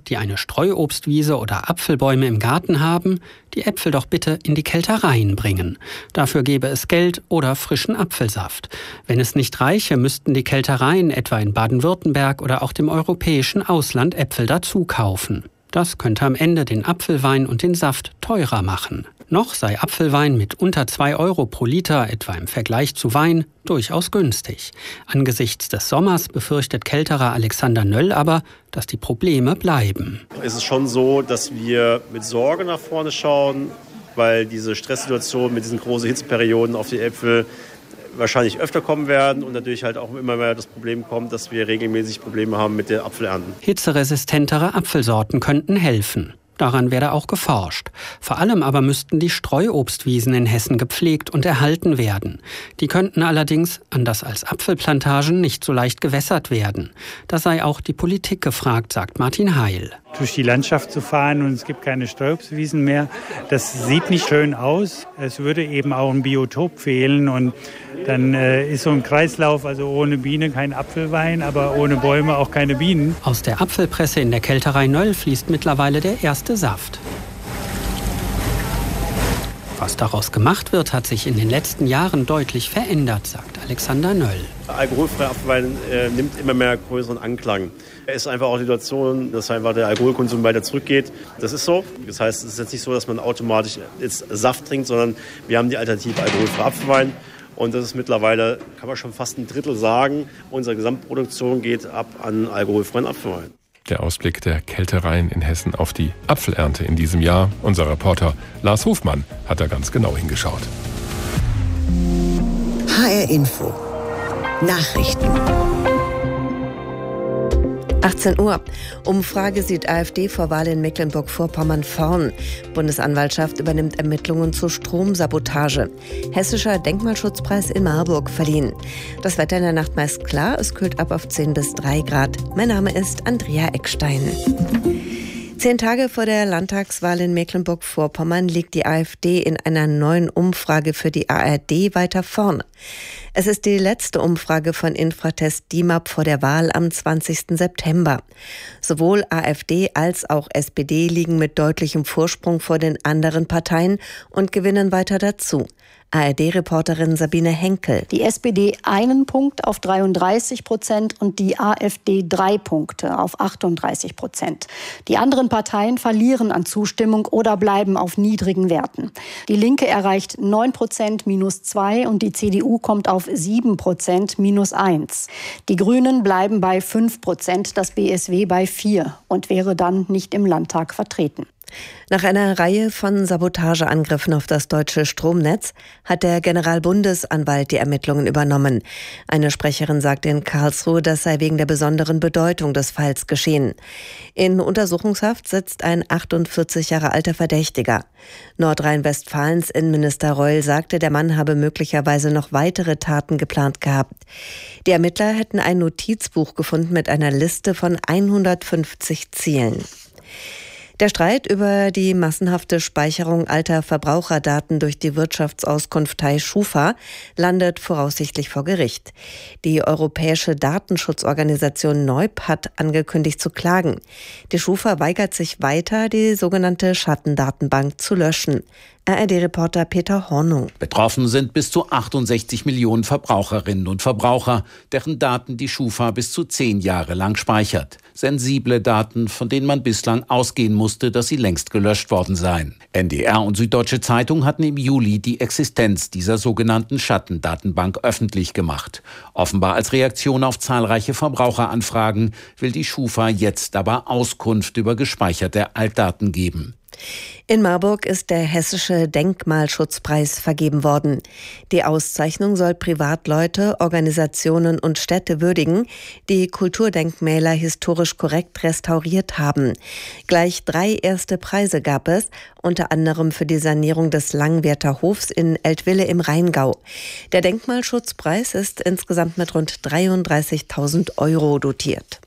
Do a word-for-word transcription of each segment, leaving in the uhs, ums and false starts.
die eine Streuobstwiese oder Apfelbäume im Garten haben, die Äpfel doch bitte in die Kältereien bringen. Dafür gäbe es Geld oder frischen Apfelsaft. Wenn es nicht reiche, müssten die Kältereien etwa in Baden-Württemberg oder auch dem europäischen Ausland Äpfel dazu kaufen. Das könnte am Ende den Apfelwein und den Saft teurer machen. Noch sei Apfelwein mit unter zwei Euro pro Liter, etwa im Vergleich zu Wein, durchaus günstig. Angesichts des Sommers befürchtet Kälterer Alexander Nöll aber, dass die Probleme bleiben. Es ist schon so, dass wir mit Sorge nach vorne schauen, weil diese Stresssituation mit diesen großen Hitzeperioden auf die Äpfel wahrscheinlich öfter kommen werden und natürlich halt auch immer mehr das Problem kommt, dass wir regelmäßig Probleme haben mit der Apfelernten. Hitzeresistentere Apfelsorten könnten helfen. Daran werde auch geforscht. Vor allem aber müssten die Streuobstwiesen in Hessen gepflegt und erhalten werden. Die könnten allerdings, anders als Apfelplantagen, nicht so leicht gewässert werden. Da sei auch die Politik gefragt, sagt Martin Heil. Durch die Landschaft zu fahren und es gibt keine Streuobstwiesen mehr, das sieht nicht schön aus. Es würde eben auch ein Biotop fehlen und dann äh, ist so ein Kreislauf, also ohne Biene kein Apfelwein, aber ohne Bäume auch keine Bienen. Aus der Apfelpresse in der Kälterei Nöll fließt mittlerweile der erste Saft. Was daraus gemacht wird, hat sich in den letzten Jahren deutlich verändert, sagt Alexander Nöll. Alkoholfreier Apfelwein äh, nimmt immer mehr größeren Anklang. Es ist einfach auch die Situation, dass einfach der Alkoholkonsum weiter zurückgeht. Das ist so. Das heißt, es ist jetzt nicht so, dass man automatisch jetzt Saft trinkt, sondern wir haben die Alternative alkoholfreier Apfelwein. Und das ist mittlerweile, kann man schon fast ein Drittel sagen, unsere Gesamtproduktion geht ab an alkoholfreien Apfelwein. Der Ausblick der Kältereien in Hessen auf die Apfelernte in diesem Jahr. Unser Reporter Lars Hofmann hat da ganz genau hingeschaut. H R Info Nachrichten. achtzehn Uhr. Umfrage sieht AfD vor Wahl in Mecklenburg-Vorpommern vorn. Bundesanwaltschaft übernimmt Ermittlungen zur Stromsabotage. Hessischer Denkmalschutzpreis in Marburg verliehen. Das Wetter in der Nacht meist klar. Es kühlt ab auf zehn bis drei Grad. Mein Name ist Andrea Eckstein. Zehn Tage vor der Landtagswahl in Mecklenburg-Vorpommern liegt die AfD in einer neuen Umfrage für die A R D weiter vorn. Es ist die letzte Umfrage von Infratest D I M A P vor der Wahl am zwanzigsten September. Sowohl AfD als auch S P D liegen mit deutlichem Vorsprung vor den anderen Parteien und gewinnen weiter dazu. A R D-Reporterin Sabine Henkel. Die S P D einen Punkt auf dreiunddreißig Prozent und die AfD drei Punkte auf achtunddreißig Prozent. Die anderen Parteien verlieren an Zustimmung oder bleiben auf niedrigen Werten. Die Linke erreicht neun Prozent minus zwei und die C D U kommt auf sieben Prozent minus eins. Die Grünen bleiben bei fünf Prozent, das B S W bei vier und wäre dann nicht im Landtag vertreten. Nach einer Reihe von Sabotageangriffen auf das deutsche Stromnetz hat der Generalbundesanwalt die Ermittlungen übernommen. Eine Sprecherin sagte in Karlsruhe, das sei wegen der besonderen Bedeutung des Falls geschehen. In Untersuchungshaft sitzt ein achtundvierzig Jahre alter Verdächtiger. Nordrhein-Westfalens Innenminister Reul sagte, der Mann habe möglicherweise noch weitere Taten geplant gehabt. Die Ermittler hätten ein Notizbuch gefunden mit einer Liste von hundertfünfzig Zielen. Der Streit über die massenhafte Speicherung alter Verbraucherdaten durch die Wirtschaftsauskunftei Schufa landet voraussichtlich vor Gericht. Die europäische Datenschutzorganisation N E U P hat angekündigt zu klagen. Die Schufa weigert sich weiter, die sogenannte Schattendatenbank zu löschen. A R D-Reporter Peter Hornung. Betroffen sind bis zu achtundsechzig Millionen Verbraucherinnen und Verbraucher, deren Daten die Schufa bis zu zehn Jahre lang speichert. Sensible Daten, von denen man bislang ausgehen musste, dass sie längst gelöscht worden seien. N D R und Süddeutsche Zeitung hatten im Juli die Existenz dieser sogenannten Schattendatenbank öffentlich gemacht. Offenbar als Reaktion auf zahlreiche Verbraucheranfragen will die Schufa jetzt aber Auskunft über gespeicherte Altdaten geben. In Marburg ist der Hessische Denkmalschutzpreis vergeben worden. Die Auszeichnung soll Privatleute, Organisationen und Städte würdigen, die Kulturdenkmäler historisch korrekt restauriert haben. Gleich drei erste Preise gab es, unter anderem für die Sanierung des Langwerther Hofs in Eltville im Rheingau. Der Denkmalschutzpreis ist insgesamt mit rund dreiunddreißigtausend Euro dotiert.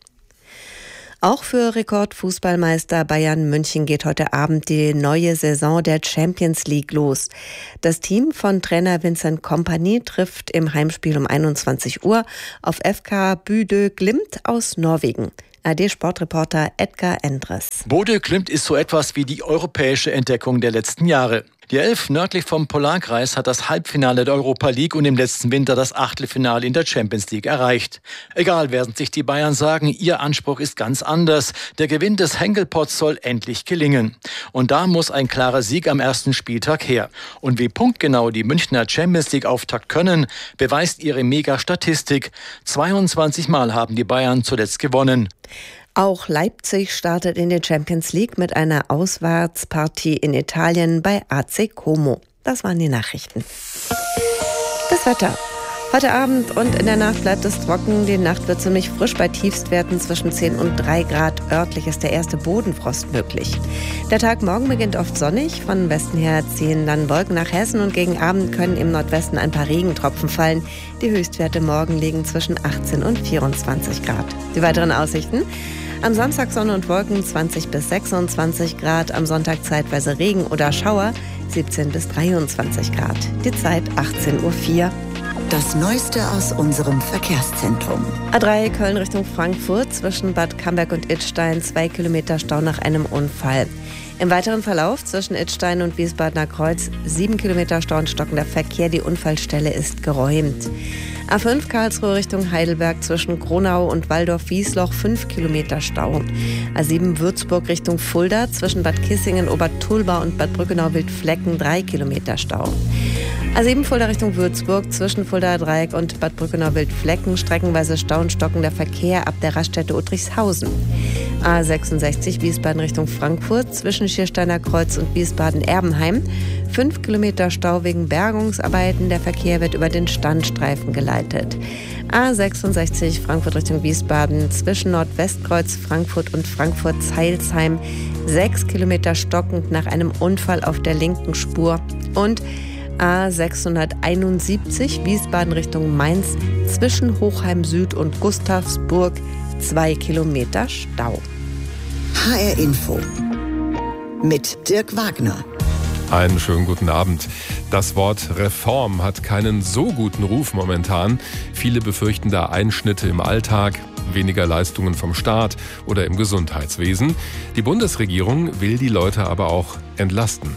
Auch für Rekordfußballmeister Bayern München geht heute Abend die neue Saison der Champions League los. Das Team von Trainer Vincent Kompany trifft im Heimspiel um einundzwanzig Uhr auf F K Bodø Glimt aus Norwegen. A R D-Sportreporter Edgar Endres. Bode Glimt ist so etwas wie die europäische Entdeckung der letzten Jahre. Die Elf nördlich vom Polarkreis hat das Halbfinale der Europa League und im letzten Winter das Achtelfinale in der Champions League erreicht. Egal, werden sich die Bayern sagen, ihr Anspruch ist ganz anders. Der Gewinn des Henkelpots soll endlich gelingen. Und da muss ein klarer Sieg am ersten Spieltag her. Und wie punktgenau die Münchner Champions League Auftakt können, beweist ihre Mega-Statistik. zweiundzwanzig Mal haben die Bayern zuletzt gewonnen. Auch Leipzig startet in der Champions League mit einer Auswärtspartie in Italien bei A C Como. Das waren die Nachrichten. Das Wetter. Heute Abend und in der Nacht bleibt es trocken. Die Nacht wird ziemlich frisch bei Tiefstwerten zwischen zehn und drei Grad. Örtlich ist der erste Bodenfrost möglich. Der Tag morgen beginnt oft sonnig. Von Westen her ziehen dann Wolken nach Hessen und gegen Abend können im Nordwesten ein paar Regentropfen fallen. Die Höchstwerte morgen liegen zwischen achtzehn und vierundzwanzig Grad. Die weiteren Aussichten: am Samstag Sonne und Wolken zwanzig bis sechsundzwanzig Grad, am Sonntag zeitweise Regen oder Schauer siebzehn bis dreiundzwanzig Grad. Die Zeit achtzehn Uhr vier. Das Neueste aus unserem Verkehrszentrum. A drei Köln Richtung Frankfurt, zwischen Bad Camberg und Idstein, zwei Kilometer Stau nach einem Unfall. Im weiteren Verlauf zwischen Idstein und Wiesbadener Kreuz sieben Kilometer Stau und stockender Verkehr. Die Unfallstelle ist geräumt. A fünf Karlsruhe Richtung Heidelberg, zwischen Kronau und Waldorf-Wiesloch fünf Kilometer Stau. A sieben Würzburg Richtung Fulda, zwischen Bad Kissingen, Obertulba und Bad Brückenau-Wildflecken drei Kilometer Stau. A sieben Fulda Richtung Würzburg, zwischen Fuldaer Dreieck und Bad Brückenau-Wildflecken streckenweise Stau und stockender Verkehr ab der Raststätte Uttrichshausen. A sechsundsechzig Wiesbaden Richtung Frankfurt, zwischen Schiersteiner Kreuz und Wiesbaden-Erbenheim fünf Kilometer Stau wegen Bergungsarbeiten. Der Verkehr wird über den Standstreifen geleitet. A sechsundsechzig Frankfurt Richtung Wiesbaden, zwischen Nordwestkreuz Frankfurt und Frankfurt-Zeilsheim sechs Kilometer stockend nach einem Unfall auf der linken Spur. Und A sechshunderteinundsiebzig Wiesbaden Richtung Mainz, zwischen Hochheim Süd und Gustavsburg zwei Kilometer Stau. H R Info mit Dirk Wagner. Einen schönen guten Abend. Das Wort Reform hat keinen so guten Ruf momentan. Viele befürchten da Einschnitte im Alltag, weniger Leistungen vom Staat oder im Gesundheitswesen. Die Bundesregierung will die Leute aber auch entlasten.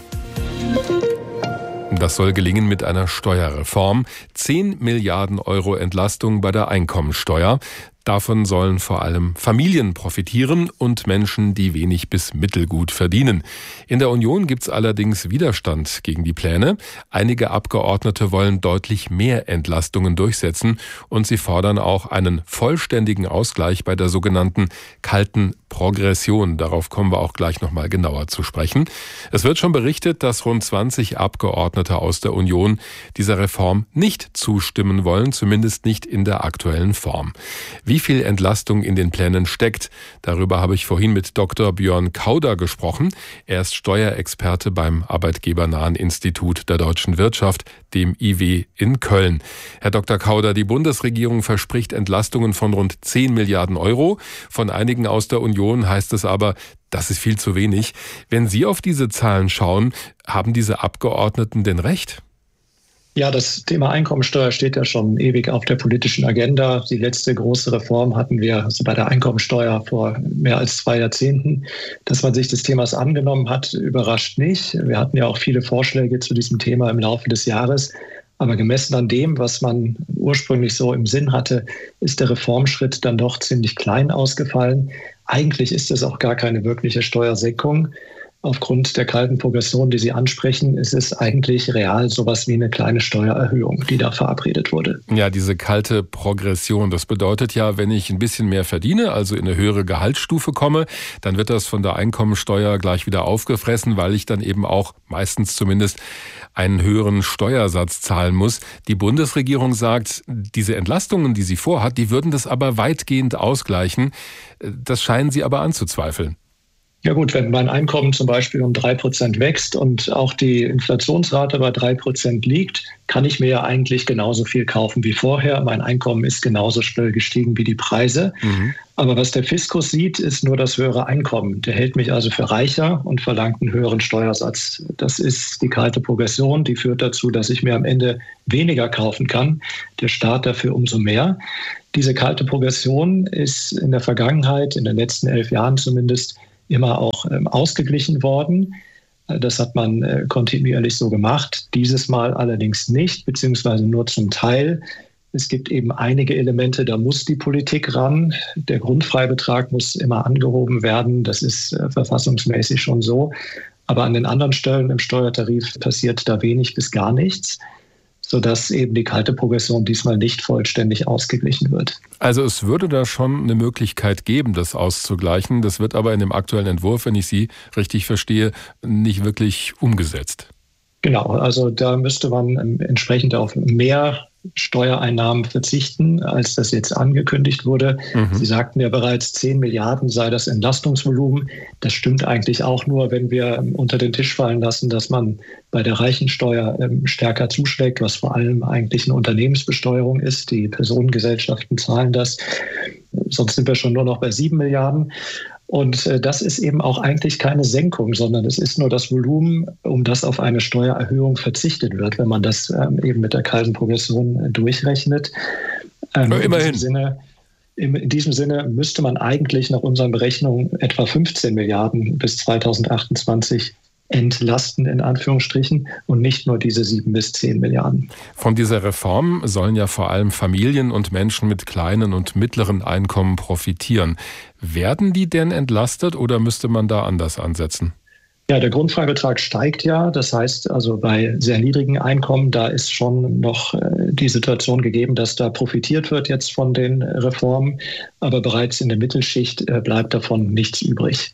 Das soll gelingen mit einer Steuerreform. zehn Milliarden Euro Entlastung bei der Einkommensteuer. Davon sollen vor allem Familien profitieren und Menschen, die wenig bis mittelgut verdienen. In der Union gibt's allerdings Widerstand gegen die Pläne. Einige Abgeordnete wollen deutlich mehr Entlastungen durchsetzen und sie fordern auch einen vollständigen Ausgleich bei der sogenannten kalten Progression. Darauf kommen wir auch gleich nochmal genauer zu sprechen. Es wird schon berichtet, dass rund zwanzig Abgeordnete aus der Union dieser Reform nicht zustimmen wollen, zumindest nicht in der aktuellen Form. Wie viel Entlastung in den Plänen steckt, darüber habe ich vorhin mit Doktor Björn Kauder gesprochen. Er ist Steuerexperte beim Arbeitgebernahen Institut der deutschen Wirtschaft, dem I W in Köln. Herr Doktor Kauder, die Bundesregierung verspricht Entlastungen von rund zehn Milliarden Euro. Von einigen aus der Union heißt es aber, das ist viel zu wenig. Wenn Sie auf diese Zahlen schauen, haben diese Abgeordneten denn recht? Ja, das Thema Einkommensteuer steht ja schon ewig auf der politischen Agenda. Die letzte große Reform hatten wir also bei der Einkommensteuer vor mehr als zwei Jahrzehnten. Dass man sich des Themas angenommen hat, überrascht nicht. Wir hatten ja auch viele Vorschläge zu diesem Thema im Laufe des Jahres. Aber gemessen an dem, was man ursprünglich so im Sinn hatte, ist der Reformschritt dann doch ziemlich klein ausgefallen. Eigentlich ist es auch gar keine wirkliche Steuersenkung. Aufgrund der kalten Progression, die Sie ansprechen, ist es eigentlich real sowas wie eine kleine Steuererhöhung, die da verabredet wurde. Ja, diese kalte Progression, das bedeutet ja, wenn ich ein bisschen mehr verdiene, also in eine höhere Gehaltsstufe komme, dann wird das von der Einkommensteuer gleich wieder aufgefressen, weil ich dann eben auch meistens zumindest einen höheren Steuersatz zahlen muss. Die Bundesregierung sagt, diese Entlastungen, die sie vorhat, die würden das aber weitgehend ausgleichen. Das scheinen Sie aber anzuzweifeln. Ja gut, wenn mein Einkommen zum Beispiel um drei Prozent wächst und auch die Inflationsrate bei drei Prozent liegt, kann ich mir ja eigentlich genauso viel kaufen wie vorher. Mein Einkommen ist genauso schnell gestiegen wie die Preise. Mhm. Aber was der Fiskus sieht, ist nur das höhere Einkommen. Der hält mich also für reicher und verlangt einen höheren Steuersatz. Das ist die kalte Progression, die führt dazu, dass ich mir am Ende weniger kaufen kann, der Staat dafür umso mehr. Diese kalte Progression ist in der Vergangenheit, in den letzten elf Jahren zumindest, immer auch ähm, ausgeglichen worden. Das hat man äh, kontinuierlich so gemacht. Dieses Mal allerdings nicht, beziehungsweise nur zum Teil. Es gibt eben einige Elemente, da muss die Politik ran. Der Grundfreibetrag muss immer angehoben werden. Das ist äh, verfassungsmäßig schon so. Aber an den anderen Stellen im Steuertarif passiert da wenig bis gar nichts, sodass eben die kalte Progression diesmal nicht vollständig ausgeglichen wird. Also es würde da schon eine Möglichkeit geben, das auszugleichen. Das wird aber in dem aktuellen Entwurf, wenn ich Sie richtig verstehe, nicht wirklich umgesetzt. Genau, also da müsste man entsprechend auf mehr Steuereinnahmen verzichten, als das jetzt angekündigt wurde. Mhm. Sie sagten ja bereits, zehn Milliarden sei das Entlastungsvolumen. Das stimmt eigentlich auch nur, wenn wir unter den Tisch fallen lassen, dass man bei der Reichensteuer stärker zuschlägt, was vor allem eigentlich eine Unternehmensbesteuerung ist. Die Personengesellschaften zahlen das. Sonst sind wir schon nur noch bei sieben Milliarden. Und das ist eben auch eigentlich keine Senkung, sondern es ist nur das Volumen, um das auf eine Steuererhöhung verzichtet wird, wenn man das eben mit der kalten Progression durchrechnet. Ähm, immerhin. In diesem Sinne, in diesem Sinne müsste man eigentlich nach unseren Berechnungen etwa fünfzehn Milliarden bis zweitausendachtundzwanzig entlasten, in Anführungsstrichen, und nicht nur diese sieben bis zehn Milliarden. Von dieser Reform sollen ja vor allem Familien und Menschen mit kleinen und mittleren Einkommen profitieren. Werden die denn entlastet oder müsste man da anders ansetzen? Ja, der Grundfreibetrag steigt ja. Das heißt also bei sehr niedrigen Einkommen, da ist schon noch die Situation gegeben, dass da profitiert wird jetzt von den Reformen. Aber bereits in der Mittelschicht bleibt davon nichts übrig.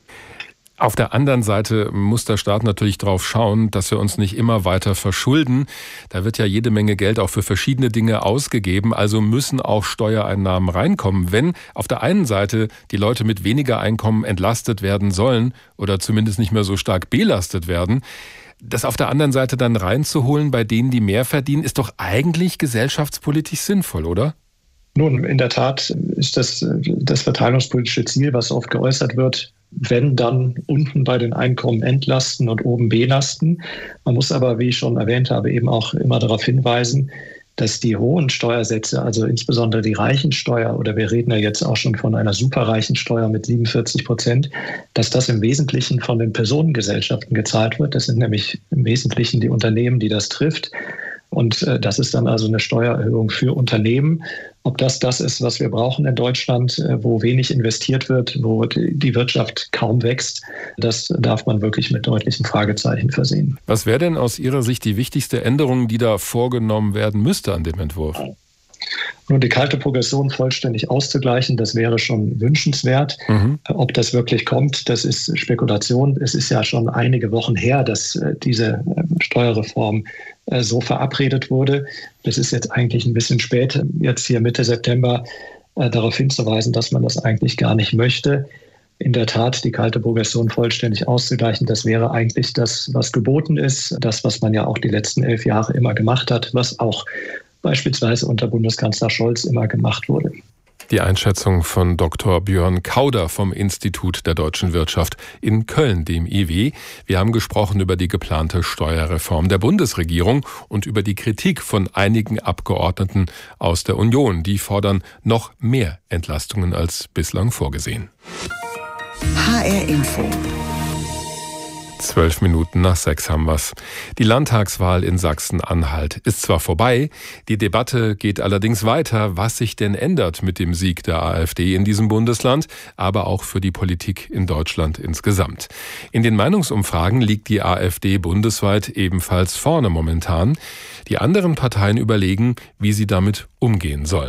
Auf der anderen Seite muss der Staat natürlich darauf schauen, dass wir uns nicht immer weiter verschulden. Da wird ja jede Menge Geld auch für verschiedene Dinge ausgegeben. Also müssen auch Steuereinnahmen reinkommen. Wenn auf der einen Seite die Leute mit weniger Einkommen entlastet werden sollen oder zumindest nicht mehr so stark belastet werden, das auf der anderen Seite dann reinzuholen bei denen, die mehr verdienen, ist doch eigentlich gesellschaftspolitisch sinnvoll, oder? Nun, in der Tat ist das das verteilungspolitische Ziel, was oft geäußert wird, wenn dann unten bei den Einkommen entlasten und oben belasten. Man muss aber, wie ich schon erwähnt habe, eben auch immer darauf hinweisen, dass die hohen Steuersätze, also insbesondere die Reichensteuer, oder wir reden ja jetzt auch schon von einer Superreichensteuer mit siebenundvierzig Prozent, dass das im Wesentlichen von den Personengesellschaften gezahlt wird. Das sind nämlich im Wesentlichen die Unternehmen, die das trifft. Und äh, das ist dann also eine Steuererhöhung für Unternehmen. Ob das das ist, was wir brauchen in Deutschland, äh, wo wenig investiert wird, wo die, die Wirtschaft kaum wächst, das darf man wirklich mit deutlichen Fragezeichen versehen. Was wäre denn aus Ihrer Sicht die wichtigste Änderung, die da vorgenommen werden müsste an dem Entwurf? Nun, die kalte Progression vollständig auszugleichen, das wäre schon wünschenswert. Mhm. Ob das wirklich kommt, das ist Spekulation. Es ist ja schon einige Wochen her, dass äh, diese äh, Steuerreform äh, so verabredet wurde. Es ist jetzt eigentlich ein bisschen spät, jetzt hier Mitte September äh, darauf hinzuweisen, dass man das eigentlich gar nicht möchte. In der Tat, die kalte Progression vollständig auszugleichen, das wäre eigentlich das, was geboten ist. Das, was man ja auch die letzten elf Jahre immer gemacht hat, was auch beispielsweise unter Bundeskanzler Scholz immer gemacht wurde. Die Einschätzung von Doktor Björn Kauder vom Institut der Deutschen Wirtschaft in Köln, dem I W. Wir haben gesprochen über die geplante Steuerreform der Bundesregierung und über die Kritik von einigen Abgeordneten aus der Union. Die fordern noch mehr Entlastungen als bislang vorgesehen. H R Info. Zwölf Minuten nach sechs haben wir's. Die Landtagswahl in Sachsen-Anhalt ist zwar vorbei, die Debatte geht allerdings weiter, was sich denn ändert mit dem Sieg der AfD in diesem Bundesland, aber auch für die Politik in Deutschland insgesamt. In den Meinungsumfragen liegt die AfD bundesweit ebenfalls vorne momentan. Die anderen Parteien überlegen, wie sie damit umgehen sollen.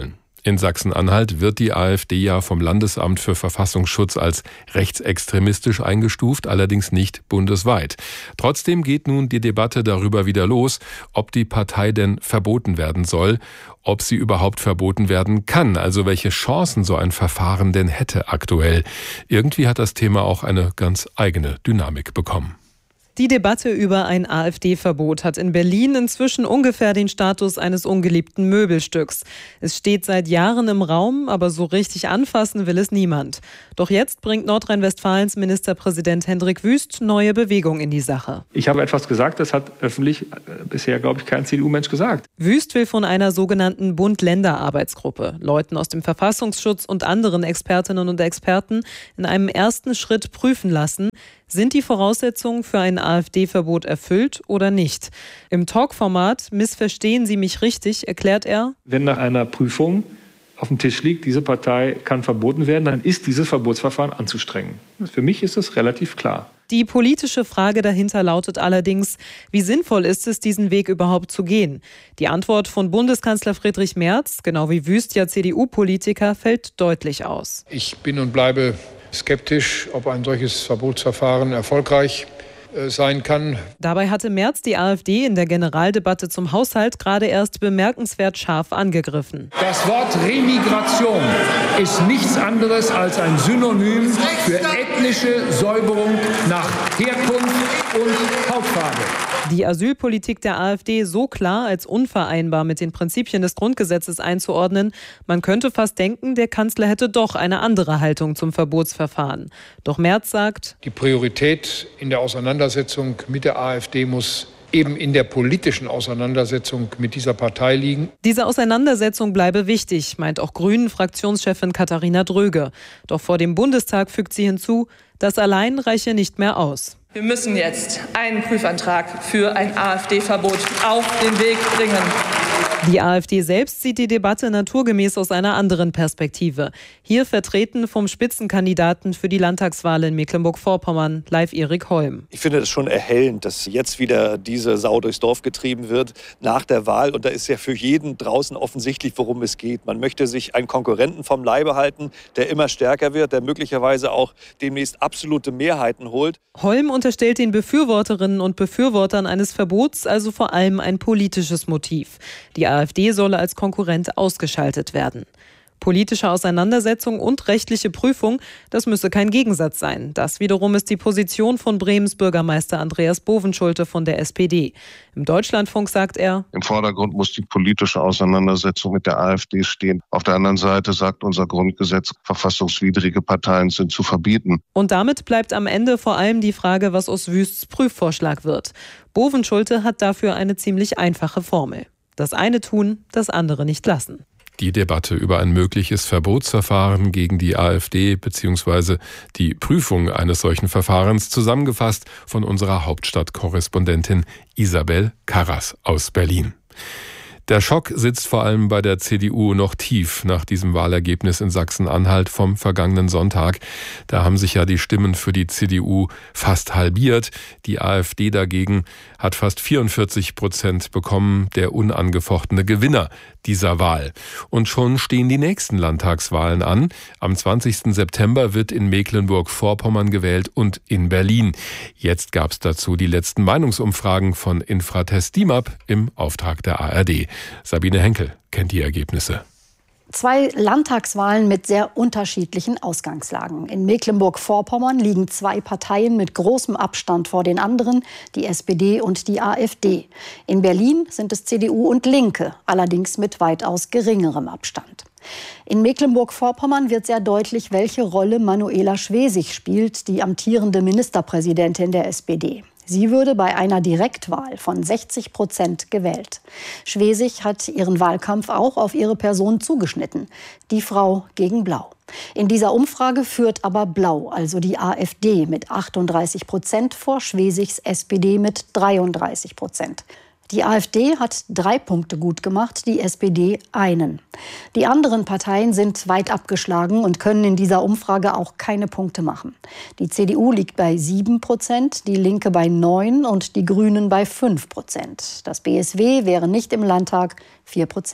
In Sachsen-Anhalt wird die AfD ja vom Landesamt für Verfassungsschutz als rechtsextremistisch eingestuft, allerdings nicht bundesweit. Trotzdem geht nun die Debatte darüber wieder los, ob die Partei denn verboten werden soll, ob sie überhaupt verboten werden kann, also welche Chancen so ein Verfahren denn hätte aktuell. Irgendwie hat das Thema auch eine ganz eigene Dynamik bekommen. Die Debatte über ein AfD-Verbot hat in Berlin inzwischen ungefähr den Status eines ungeliebten Möbelstücks. Es steht seit Jahren im Raum, aber so richtig anfassen will es niemand. Doch jetzt bringt Nordrhein-Westfalens Ministerpräsident Hendrik Wüst neue Bewegung in die Sache. Ich habe etwas gesagt, das hat öffentlich bisher, glaube ich, kein C D U-Mensch gesagt. Wüst will von einer sogenannten Bund-Länder-Arbeitsgruppe, Leuten aus dem Verfassungsschutz und anderen Expertinnen und Experten in einem ersten Schritt prüfen lassen, sind die Voraussetzungen für ein AfD-Verbot erfüllt oder nicht? Im Talkformat Missverstehen Sie mich richtig erklärt er: Wenn nach einer Prüfung auf dem Tisch liegt, diese Partei kann verboten werden, dann ist dieses Verbotsverfahren anzustrengen. Für mich ist es relativ klar. Die politische Frage dahinter lautet allerdings, wie sinnvoll ist es, diesen Weg überhaupt zu gehen? Die Antwort von Bundeskanzler Friedrich Merz, genau wie Wüst ja C D U-Politiker, fällt deutlich aus. Ich bin und bleibe skeptisch, ob ein solches Verbotsverfahren erfolgreich sein kann. Dabei hatte Merz die AfD in der Generaldebatte zum Haushalt gerade erst bemerkenswert scharf angegriffen. Das Wort Remigration ist nichts anderes als ein Synonym für ethnische Säuberung nach Herkunft und Hautfarbe. Die Asylpolitik der AfD so klar als unvereinbar mit den Prinzipien des Grundgesetzes einzuordnen, man könnte fast denken, der Kanzler hätte doch eine andere Haltung zum Verbotsverfahren. Doch Merz sagt, die Priorität in der Auseinandersetzung mit der AfD muss eben in der politischen Auseinandersetzung mit dieser Partei liegen. Diese Auseinandersetzung bleibe wichtig, meint auch Grünen-Fraktionschefin Katharina Dröge. Doch vor dem Bundestag fügt sie hinzu, das allein reiche nicht mehr aus. Wir müssen jetzt einen Prüfantrag für ein AfD-Verbot auf den Weg bringen. Die AfD selbst sieht die Debatte naturgemäß aus einer anderen Perspektive. Hier vertreten vom Spitzenkandidaten für die Landtagswahl in Mecklenburg-Vorpommern, Leif Erik Holm. Ich finde es schon erhellend, dass jetzt wieder diese Sau durchs Dorf getrieben wird nach der Wahl. Und da ist ja für jeden draußen offensichtlich, worum es geht. Man möchte sich einen Konkurrenten vom Leibe halten, der immer stärker wird, der möglicherweise auch demnächst absolute Mehrheiten holt. Holm unterstellt den Befürworterinnen und Befürwortern eines Verbots also vor allem ein politisches Motiv. Die AfD solle als Konkurrent ausgeschaltet werden. Politische Auseinandersetzung und rechtliche Prüfung, das müsse kein Gegensatz sein. Das wiederum ist die Position von Bremens Bürgermeister Andreas Bovenschulte von der S P D. Im Deutschlandfunk sagt er, im Vordergrund muss die politische Auseinandersetzung mit der AfD stehen. Auf der anderen Seite sagt unser Grundgesetz, verfassungswidrige Parteien sind zu verbieten. Und damit bleibt am Ende vor allem die Frage, was aus Wüsts Prüfvorschlag wird. Bovenschulte hat dafür eine ziemlich einfache Formel. Das eine tun, das andere nicht lassen. Die Debatte über ein mögliches Verbotsverfahren gegen die AfD bzw. die Prüfung eines solchen Verfahrens zusammengefasst von unserer Hauptstadtkorrespondentin Isabel Karras aus Berlin. Der Schock sitzt vor allem bei der C D U noch tief nach diesem Wahlergebnis in Sachsen-Anhalt vom vergangenen Sonntag. Da haben sich ja die Stimmen für die C D U fast halbiert. Die AfD dagegen hat fast vierundvierzig Prozent bekommen, der unangefochtene Gewinner dieser Wahl. Und schon stehen die nächsten Landtagswahlen an. Am zwanzigsten September wird in Mecklenburg-Vorpommern gewählt und in Berlin. Jetzt gab es dazu die letzten Meinungsumfragen von Infratest DIMAP im Auftrag der A R D. Sabine Henkel kennt die Ergebnisse. Zwei Landtagswahlen mit sehr unterschiedlichen Ausgangslagen. In Mecklenburg-Vorpommern liegen zwei Parteien mit großem Abstand vor den anderen, die S P D und die AfD. In Berlin sind es C D U und Linke, allerdings mit weitaus geringerem Abstand. In Mecklenburg-Vorpommern wird sehr deutlich, welche Rolle Manuela Schwesig spielt, die amtierende Ministerpräsidentin der S P D. Sie würde bei einer Direktwahl von sechzig Prozent gewählt. Schwesig hat ihren Wahlkampf auch auf ihre Person zugeschnitten. Die Frau gegen Blau. In dieser Umfrage führt aber Blau, also die AfD, mit achtunddreißig Prozent vor Schwesigs S P D mit dreiunddreißig Prozent. Die AfD hat drei Punkte gut gemacht, die S P D einen. Die anderen Parteien sind weit abgeschlagen und können in dieser Umfrage auch keine Punkte machen. Die C D U liegt bei sieben Prozent, die Linke bei neun und die Grünen bei fünf Prozent. Das B S W wäre nicht im Landtag, vier Prozent.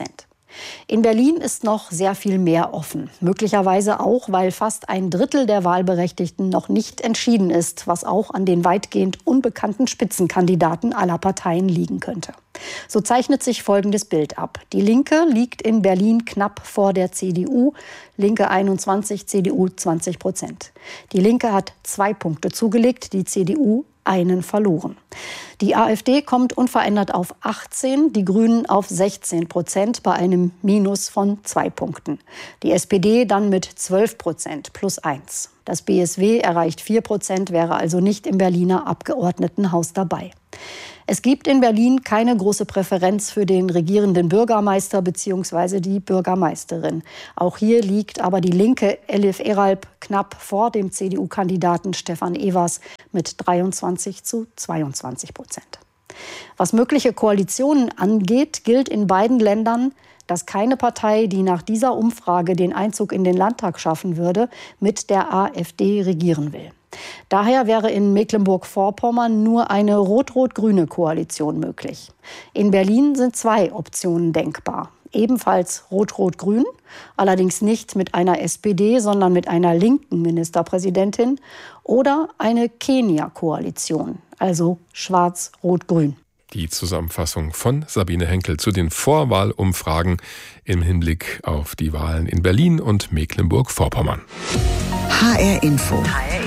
In Berlin ist noch sehr viel mehr offen. Möglicherweise auch, weil fast ein Drittel der Wahlberechtigten noch nicht entschieden ist, was auch an den weitgehend unbekannten Spitzenkandidaten aller Parteien liegen könnte. So zeichnet sich folgendes Bild ab. Die Linke liegt in Berlin knapp vor der C D U. Linke einundzwanzig, C D U zwanzig Prozent. Die Linke hat zwei Punkte zugelegt, die C D U einen verloren. Die AfD kommt unverändert auf achtzehn, die Grünen auf sechzehn Prozent bei einem Minus von zwei Punkten. Die S P D dann mit zwölf Prozent plus eins. Das B S W erreicht vier Prozent, wäre also nicht im Berliner Abgeordnetenhaus dabei. Es gibt in Berlin keine große Präferenz für den regierenden Bürgermeister bzw. die Bürgermeisterin. Auch hier liegt aber die Linke Elif Eralp knapp vor dem C D U-Kandidaten Stefan Evers mit dreiundzwanzig zu zweiundzwanzig Prozent. Was mögliche Koalitionen angeht, gilt in beiden Ländern, dass keine Partei, die nach dieser Umfrage den Einzug in den Landtag schaffen würde, mit der AfD regieren will. Daher wäre in Mecklenburg-Vorpommern nur eine rot-rot-grüne Koalition möglich. In Berlin sind zwei Optionen denkbar. Ebenfalls rot-rot-grün, allerdings nicht mit einer S P D, sondern mit einer linken Ministerpräsidentin, oder eine Kenia-Koalition, also schwarz-rot-grün. Die Zusammenfassung von Sabine Henkel zu den Vorwahlumfragen im Hinblick auf die Wahlen in Berlin und Mecklenburg-Vorpommern. H R Info.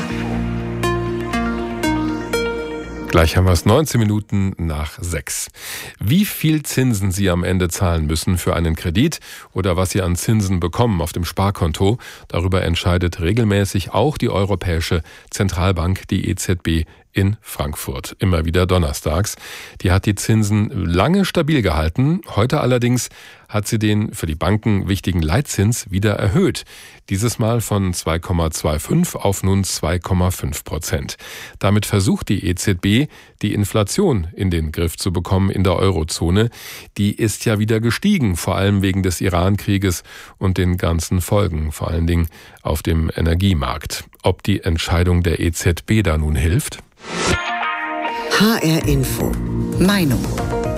Gleich haben wir es neunzehn Minuten nach sechs. Wie viel Zinsen Sie am Ende zahlen müssen für einen Kredit oder was Sie an Zinsen bekommen auf dem Sparkonto, darüber entscheidet regelmäßig auch die Europäische Zentralbank, die E Z B, in Frankfurt. Immer wieder donnerstags. Die hat die Zinsen lange stabil gehalten. Heute allerdings hat sie den für die Banken wichtigen Leitzins wieder erhöht. Dieses Mal von zwei Komma fünfundzwanzig auf nun zwei Komma fünf Prozent. Damit versucht die E Z B, die Inflation in den Griff zu bekommen in der Eurozone. Die ist ja wieder gestiegen, vor allem wegen des Iran-Krieges und den ganzen Folgen, vor allen Dingen auf dem Energiemarkt. Ob die Entscheidung der E Z B da nun hilft? H R Info. Meinung.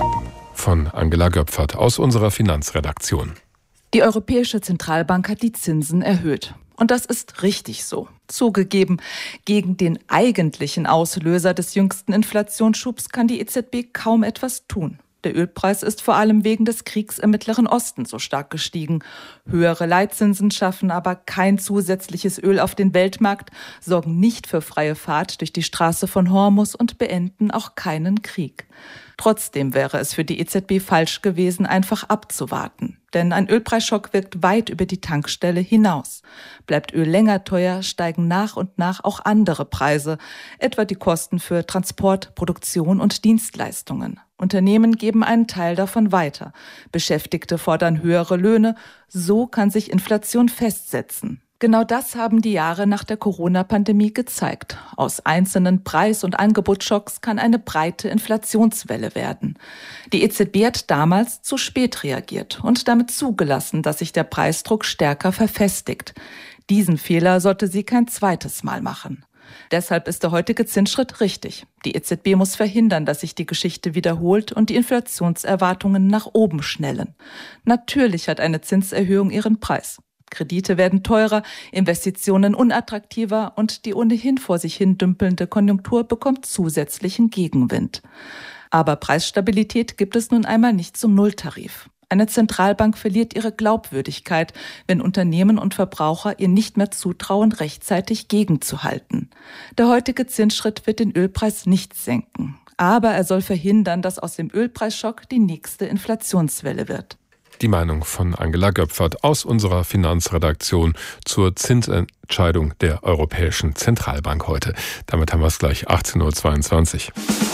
Von Angela Göpfert aus unserer Finanzredaktion. Die Europäische Zentralbank hat die Zinsen erhöht. Und das ist richtig so. Zugegeben, gegen den eigentlichen Auslöser des jüngsten Inflationsschubs kann die E Z B kaum etwas tun. Der Ölpreis ist vor allem wegen des Kriegs im Mittleren Osten so stark gestiegen. Höhere Leitzinsen schaffen aber kein zusätzliches Öl auf den Weltmarkt, sorgen nicht für freie Fahrt durch die Straße von Hormuz und beenden auch keinen Krieg. Trotzdem wäre es für die E Z B falsch gewesen, einfach abzuwarten. Denn ein Ölpreisschock wirkt weit über die Tankstelle hinaus. Bleibt Öl länger teuer, steigen nach und nach auch andere Preise, etwa die Kosten für Transport, Produktion und Dienstleistungen. Unternehmen geben einen Teil davon weiter. Beschäftigte fordern höhere Löhne. So kann sich Inflation festsetzen. Genau das haben die Jahre nach der Corona-Pandemie gezeigt. Aus einzelnen Preis- und Angebotsschocks kann eine breite Inflationswelle werden. Die E Z B hat damals zu spät reagiert und damit zugelassen, dass sich der Preisdruck stärker verfestigt. Diesen Fehler sollte sie kein zweites Mal machen. Deshalb ist der heutige Zinsschritt richtig. Die E Z B muss verhindern, dass sich die Geschichte wiederholt und die Inflationserwartungen nach oben schnellen. Natürlich hat eine Zinserhöhung ihren Preis. Kredite werden teurer, Investitionen unattraktiver und die ohnehin vor sich hin dümpelnde Konjunktur bekommt zusätzlichen Gegenwind. Aber Preisstabilität gibt es nun einmal nicht zum Nulltarif. Eine Zentralbank verliert ihre Glaubwürdigkeit, wenn Unternehmen und Verbraucher ihr nicht mehr zutrauen, rechtzeitig gegenzuhalten. Der heutige Zinsschritt wird den Ölpreis nicht senken. Aber er soll verhindern, dass aus dem Ölpreisschock die nächste Inflationswelle wird. Die Meinung von Angela Göpfert aus unserer Finanzredaktion zur Zinsentscheidung der Europäischen Zentralbank heute. Damit haben wir es gleich achtzehn Uhr zweiundzwanzig.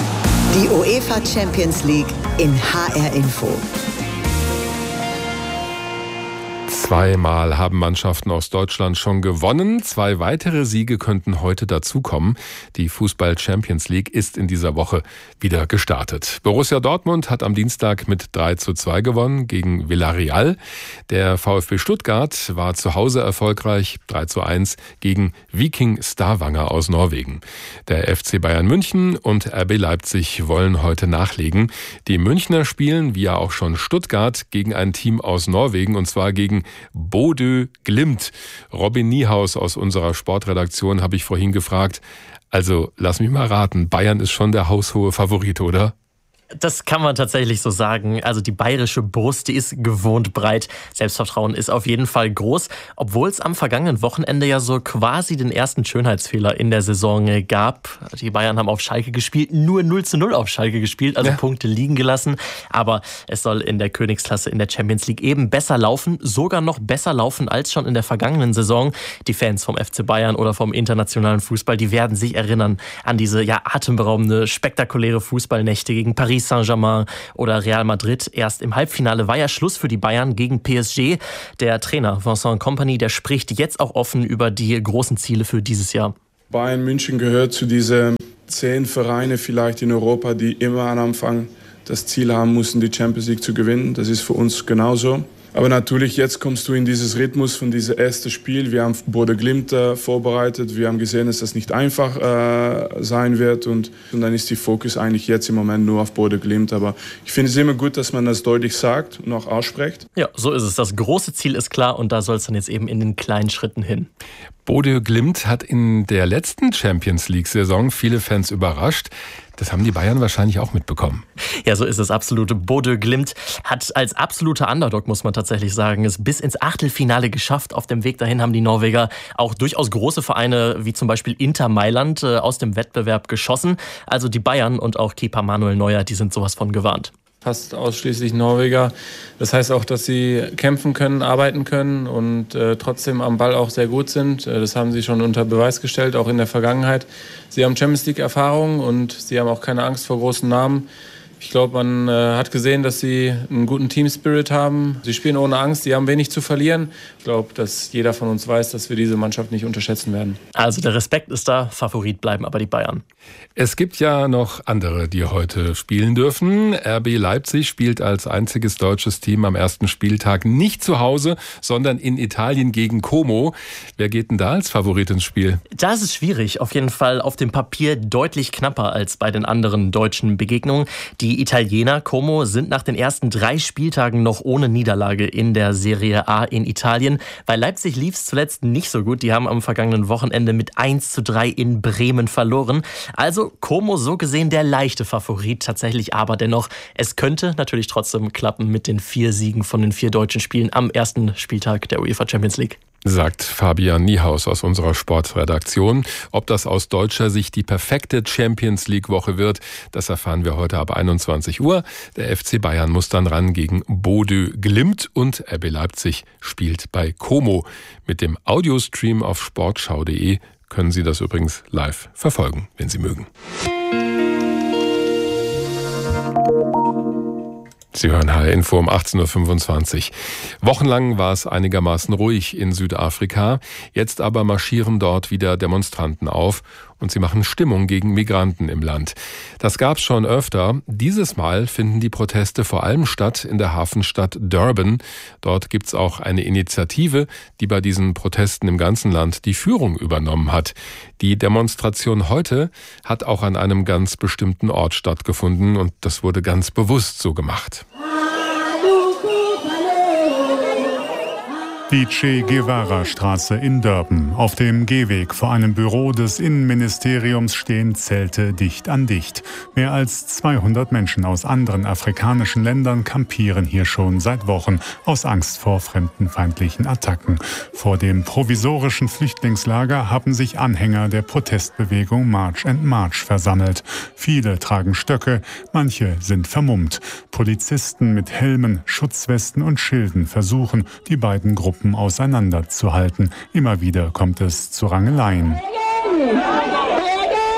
Die UEFA Champions League in H R Info. Zweimal haben Mannschaften aus Deutschland schon gewonnen. Zwei weitere Siege könnten heute dazukommen. Die Fußball-Champions League ist in dieser Woche wieder gestartet. Borussia Dortmund hat am Dienstag mit drei zu zwei gewonnen gegen Villarreal. Der VfB Stuttgart war zu Hause erfolgreich, drei zu eins gegen Viking Stavanger aus Norwegen. Der F C Bayern München und R B Leipzig wollen heute nachlegen. Die Münchner spielen, wie ja auch schon Stuttgart, gegen ein Team aus Norwegen, und zwar gegen Bodø Glimt. Robin Niehaus aus unserer Sportredaktion habe ich vorhin gefragt. Also, lass mich mal raten, Bayern ist schon der haushohe Favorit, oder? Das kann man tatsächlich so sagen. Also die bayerische Brust, die ist gewohnt breit. Selbstvertrauen ist auf jeden Fall groß, obwohl es am vergangenen Wochenende ja so quasi den ersten Schönheitsfehler in der Saison gab. Die Bayern haben auf Schalke gespielt, nur null zu null auf Schalke gespielt, also ja. Punkte liegen gelassen. Aber es soll in der Königsklasse in der Champions League eben besser laufen, sogar noch besser laufen als schon in der vergangenen Saison. Die Fans vom F C Bayern oder vom internationalen Fußball, die werden sich erinnern an diese ja atemberaubende, spektakuläre Fußballnächte gegen Paris Saint-Germain oder Real Madrid. Erst im Halbfinale war ja Schluss für die Bayern gegen P S G. Der Trainer Vincent Kompany, der spricht jetzt auch offen über die großen Ziele für dieses Jahr. Bayern München gehört zu diesen zehn Vereine vielleicht in Europa, die immer am Anfang das Ziel haben mussten, die Champions League zu gewinnen. Das ist für uns genauso. Aber natürlich, jetzt kommst du in dieses Rhythmus von diesem ersten Spiel. Wir haben Bodø Glimt äh, vorbereitet. Wir haben gesehen, dass das nicht einfach äh, sein wird. Und, und dann ist die Fokus eigentlich jetzt im Moment nur auf Bodø Glimt. Aber ich finde es immer gut, dass man das deutlich sagt und auch ausspricht. Ja, so ist es. Das große Ziel ist klar und da soll es dann jetzt eben in den kleinen Schritten hin. Bodø Glimt hat in der letzten Champions League-Saison viele Fans überrascht. Das haben die Bayern wahrscheinlich auch mitbekommen. Ja, so ist es absolut. Bodø Glimt hat als absoluter Underdog, muss man tatsächlich sagen, es bis ins Achtelfinale geschafft. Auf dem Weg dahin haben die Norweger auch durchaus große Vereine wie zum Beispiel Inter Mailand aus dem Wettbewerb geschossen. Also die Bayern und auch Keeper Manuel Neuer, die sind sowas von gewarnt. Fast ausschließlich Norweger. Das heißt auch, dass sie kämpfen können, arbeiten können und äh, trotzdem am Ball auch sehr gut sind. Äh, das haben sie schon unter Beweis gestellt, auch in der Vergangenheit. Sie haben Champions League-Erfahrung und sie haben auch keine Angst vor großen Namen. Ich glaube, man äh, hat gesehen, dass sie einen guten Team-Spirit haben. Sie spielen ohne Angst, sie haben wenig zu verlieren. Ich glaube, dass jeder von uns weiß, dass wir diese Mannschaft nicht unterschätzen werden. Also der Respekt ist da, Favorit bleiben aber die Bayern. Es gibt ja noch andere, die heute spielen dürfen. R B Leipzig spielt als einziges deutsches Team am ersten Spieltag nicht zu Hause, sondern in Italien gegen Como. Wer geht denn da als Favorit ins Spiel? Da ist es schwierig. Auf jeden Fall auf dem Papier deutlich knapper als bei den anderen deutschen Begegnungen. Die Italiener Como sind nach den ersten drei Spieltagen noch ohne Niederlage in der Serie A in Italien. Bei Leipzig lief es zuletzt nicht so gut. Die haben am vergangenen Wochenende mit eins zu drei in Bremen verloren. Also Como so gesehen der leichte Favorit tatsächlich, aber dennoch, es könnte natürlich trotzdem klappen mit den vier Siegen von den vier deutschen Spielen am ersten Spieltag der UEFA Champions League. Sagt Fabian Niehaus aus unserer Sportredaktion. Ob das aus deutscher Sicht die perfekte Champions League-Woche wird, das erfahren wir heute ab einundzwanzig Uhr. Der F C Bayern muss dann ran gegen Bodø Glimt und R B Leipzig spielt bei Como. Mit dem Audiostream auf sportschau punkt de können Sie das übrigens live verfolgen, wenn Sie mögen. Sie hören H R Info um achtzehn Uhr fünfundzwanzig. Wochenlang war es einigermaßen ruhig in Südafrika. Jetzt aber marschieren dort wieder Demonstranten auf und sie machen Stimmung gegen Migranten im Land. Das gab's schon öfter. Dieses Mal finden die Proteste vor allem statt in der Hafenstadt Durban. Dort gibt's auch eine Initiative, die bei diesen Protesten im ganzen Land die Führung übernommen hat. Die Demonstration heute hat auch an einem ganz bestimmten Ort stattgefunden und das wurde ganz bewusst so gemacht. Die Che Guevara-Straße in Durban. Auf dem Gehweg vor einem Büro des Innenministeriums stehen Zelte dicht an dicht. Mehr als zweihundert Menschen aus anderen afrikanischen Ländern kampieren hier schon seit Wochen aus Angst vor fremdenfeindlichen Attacken. Vor dem provisorischen Flüchtlingslager haben sich Anhänger der Protestbewegung March and March versammelt. Viele tragen Stöcke, manche sind vermummt. Polizisten mit Helmen, Schutzwesten und Schilden versuchen, die beiden Gruppen auseinanderzuhalten. Immer wieder kommt es zu Rangeleien.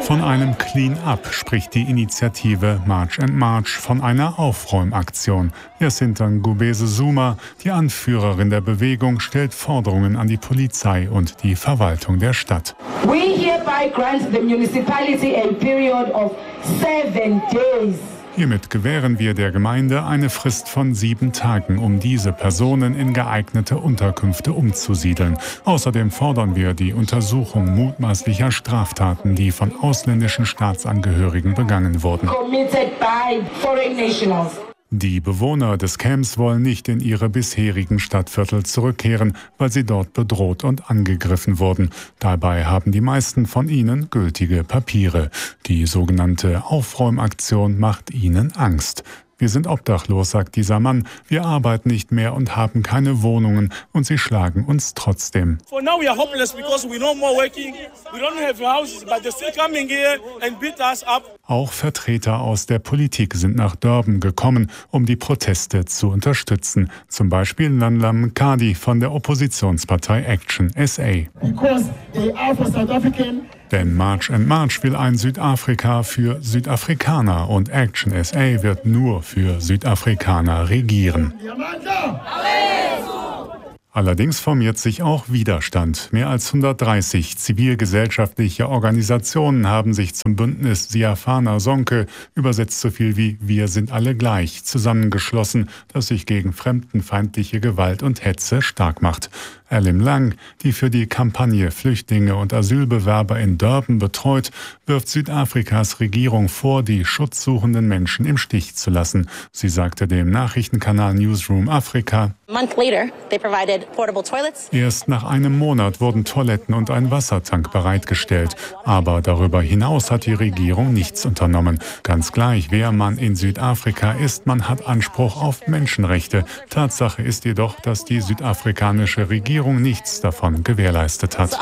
Von einem Clean-up spricht die Initiative March and March, von einer Aufräumaktion. Jacinta Ngubese Zuma, die Anführerin der Bewegung, stellt Forderungen an die Polizei und die Verwaltung der Stadt. We hereby grant the municipality a period of seven days. Hiermit gewähren wir der Gemeinde eine Frist von sieben Tagen, um diese Personen in geeignete Unterkünfte umzusiedeln. Außerdem fordern wir die Untersuchung mutmaßlicher Straftaten, die von ausländischen Staatsangehörigen begangen wurden. Committed by foreign nationals. Die Bewohner des Camps wollen nicht in ihre bisherigen Stadtviertel zurückkehren, weil sie dort bedroht und angegriffen wurden. Dabei haben die meisten von ihnen gültige Papiere. Die sogenannte Aufräumaktion macht ihnen Angst. Wir sind obdachlos, sagt dieser Mann. Wir arbeiten nicht mehr und haben keine Wohnungen und sie schlagen uns trotzdem. For now we are hopeless because we no more working. We don't have houses, but they're still coming here and beat us up. Auch Vertreter aus der Politik sind nach Durban gekommen, um die Proteste zu unterstützen. Zum Beispiel Nanla Mkadi von der Oppositionspartei Action S A. Because they are for South African. Denn March and March will ein Südafrika für Südafrikaner und Action S A wird nur für Südafrikaner regieren. Allerdings formiert sich auch Widerstand. Mehr als hundertdreißig zivilgesellschaftliche Organisationen haben sich zum Bündnis Siafana Sonke, übersetzt so viel wie Wir sind alle gleich, zusammengeschlossen, das sich gegen fremdenfeindliche Gewalt und Hetze stark macht. Alim Lang, die für die Kampagne Flüchtlinge und Asylbewerber in Durban betreut, wirft Südafrikas Regierung vor, die schutzsuchenden Menschen im Stich zu lassen. Sie sagte dem Nachrichtenkanal Newsroom Afrika: Erst nach einem Monat wurden Toiletten und ein Wassertank bereitgestellt. Aber darüber hinaus hat die Regierung nichts unternommen. Ganz gleich, wer man in Südafrika ist, man hat Anspruch auf Menschenrechte. Tatsache ist jedoch, dass die südafrikanische Regierung nichts davon gewährleistet hat.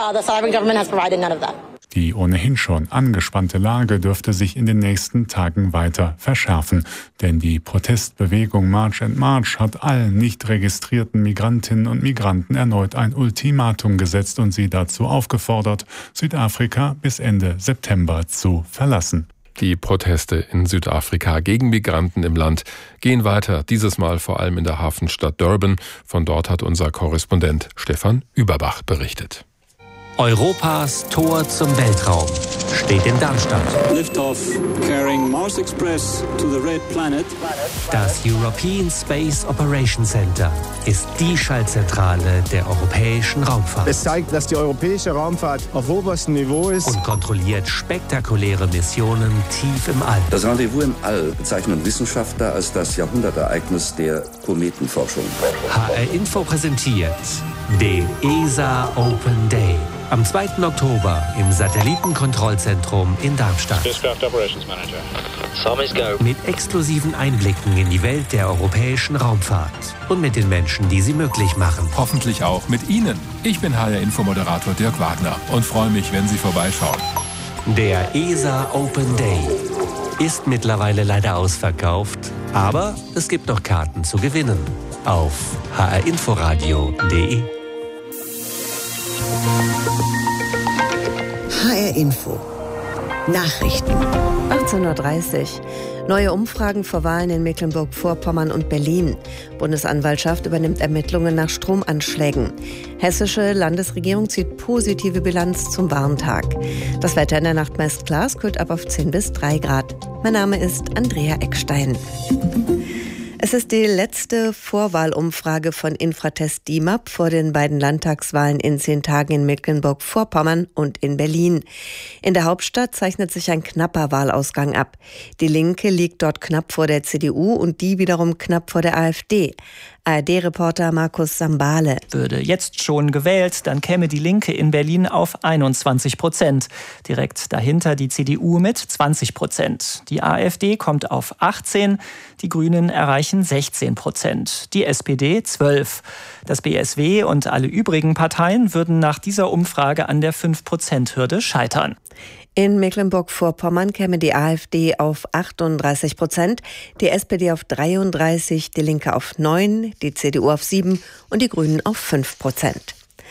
Die ohnehin schon angespannte Lage dürfte sich in den nächsten Tagen weiter verschärfen. Denn die Protestbewegung March and March hat allen nicht registrierten Migrantinnen und Migranten erneut ein Ultimatum gesetzt und sie dazu aufgefordert, Südafrika bis Ende September zu verlassen. Die Proteste in Südafrika gegen Migranten im Land gehen weiter, dieses Mal vor allem in der Hafenstadt Durban. Von dort hat unser Korrespondent Stefan Überbach berichtet. Europas Tor zum Weltraum steht in Darmstadt. Liftoff carrying Mars Express to the Red Planet. Das European Space Operations Center ist die Schaltzentrale der europäischen Raumfahrt. Es zeigt, dass die europäische Raumfahrt auf oberstem Niveau ist und kontrolliert spektakuläre Missionen tief im All. Das Rendezvous im All bezeichnen Wissenschaftler als das Jahrhundertereignis der Kometenforschung. H R Info präsentiert den E S A Open Day. Am zweiten Oktober im Satellitenkontrollzentrum in Darmstadt. Operations Manager. Go. Mit exklusiven Einblicken in die Welt der europäischen Raumfahrt und mit den Menschen, die sie möglich machen. Hoffentlich auch mit Ihnen. Ich bin H R-Info-Moderator Dirk Wagner und freue mich, wenn Sie vorbeischauen. Der E S A Open Day ist mittlerweile leider ausverkauft, aber es gibt noch Karten zu gewinnen auf h r inforadio punkt d e. H R Info Nachrichten. achtzehn Uhr dreißig. Neue Umfragen vor Wahlen in Mecklenburg-Vorpommern und Berlin. Bundesanwaltschaft übernimmt Ermittlungen nach Stromanschlägen. Hessische Landesregierung zieht positive Bilanz zum Warntag. Das Wetter in der Nacht meist klar, es kühlt ab auf zehn bis drei Grad. Mein Name ist Andrea Eckstein. Es ist die letzte Vorwahlumfrage von Infratest D I M A P vor den beiden Landtagswahlen in zehn Tagen in Mecklenburg-Vorpommern und in Berlin. In der Hauptstadt zeichnet sich ein knapper Wahlausgang ab. Die Linke liegt dort knapp vor der C D U und die wiederum knapp vor der AfD. A R D-Reporter Markus Sambale. Würde jetzt schon gewählt, dann käme die Linke in Berlin auf einundzwanzig Prozent. Direkt dahinter die C D U mit zwanzig Prozent. Die AfD kommt auf achtzehn, die Grünen erreichen sechzehn Prozent, die S P D zwölf. Das B S W und alle übrigen Parteien würden nach dieser Umfrage an der fünf Prozent Hürde scheitern. In Mecklenburg-Vorpommern käme die AfD auf achtunddreißig Prozent, die S P D auf dreiunddreißig, die Linke auf neun, die C D U auf sieben und die Grünen auf fünf Prozent.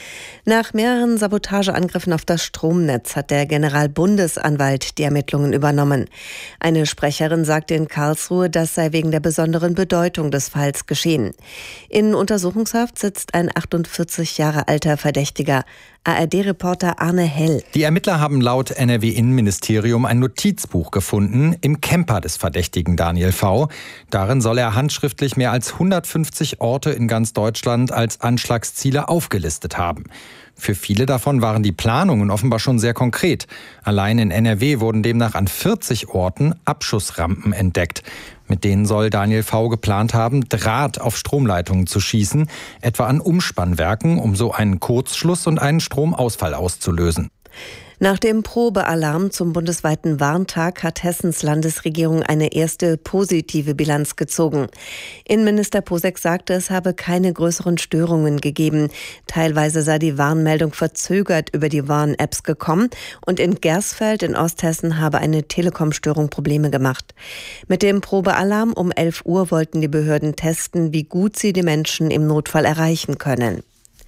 Nach mehreren Sabotageangriffen auf das Stromnetz hat der Generalbundesanwalt die Ermittlungen übernommen. Eine Sprecherin sagte in Karlsruhe, das sei wegen der besonderen Bedeutung des Falls geschehen. In Untersuchungshaft sitzt ein achtundvierzig Jahre alter Verdächtiger. A R D-Reporter Arne Hell. Die Ermittler haben laut N R W-Innenministerium ein Notizbuch gefunden im Camper des Verdächtigen Daniel V. Darin soll er handschriftlich mehr als hundertfünfzig Orte in ganz Deutschland als Anschlagsziele aufgelistet haben. Für viele davon waren die Planungen offenbar schon sehr konkret. Allein in N R W wurden demnach an vierzig Orten Abschussrampen entdeckt. Mit denen soll Daniel V. geplant haben, Draht auf Stromleitungen zu schießen, etwa an Umspannwerken, um so einen Kurzschluss und einen Stromausfall auszulösen. Nach dem Probealarm zum bundesweiten Warntag hat Hessens Landesregierung eine erste positive Bilanz gezogen. Innenminister Posek sagte, es habe keine größeren Störungen gegeben. Teilweise sei die Warnmeldung verzögert über die Warn-Apps gekommen und in Gersfeld in Osthessen habe eine Telekom-Störung Probleme gemacht. Mit dem Probealarm um elf Uhr wollten die Behörden testen, wie gut sie die Menschen im Notfall erreichen können.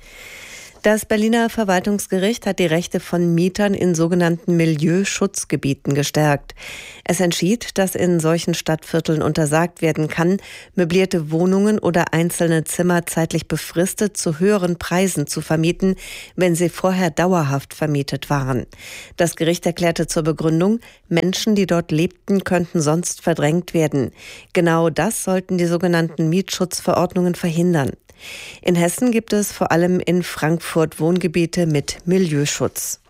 Das Berliner Verwaltungsgericht hat die Rechte von Mietern in sogenannten Milieuschutzgebieten gestärkt. Es entschied, dass in solchen Stadtvierteln untersagt werden kann, möblierte Wohnungen oder einzelne Zimmer zeitlich befristet zu höheren Preisen zu vermieten, wenn sie vorher dauerhaft vermietet waren. Das Gericht erklärte zur Begründung, Menschen, die dort lebten, könnten sonst verdrängt werden. Genau das sollten die sogenannten Mietschutzverordnungen verhindern. In Hessen gibt es vor allem in Frankfurt Wohngebiete mit Milieuschutz.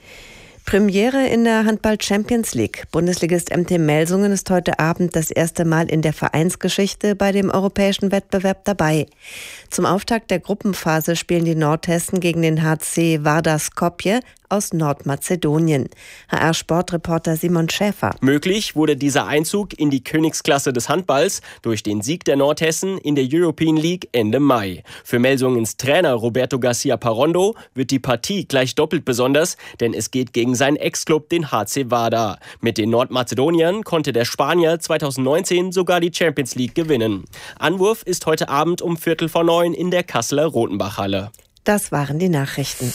Premiere in der Handball-Champions League. Bundesligist M T Melsungen ist heute Abend das erste Mal in der Vereinsgeschichte bei dem europäischen Wettbewerb dabei. Zum Auftakt der Gruppenphase spielen die Nordhessen gegen den H C Vardar Skopje aus Nordmazedonien. H R-Sportreporter Simon Schäfer. Möglich wurde dieser Einzug in die Königsklasse des Handballs durch den Sieg der Nordhessen in der European League Ende Mai. Für Melsungens Trainer Roberto Garcia Parondo wird die Partie gleich doppelt besonders, denn es geht gegen seinen Ex-Club, den H C Vardar. Mit den Nordmazedoniern konnte der Spanier zweitausendneunzehn sogar die Champions League gewinnen. Anwurf ist heute Abend um Viertel vor neun in der Kasseler Rotenbachhalle. Das waren die Nachrichten.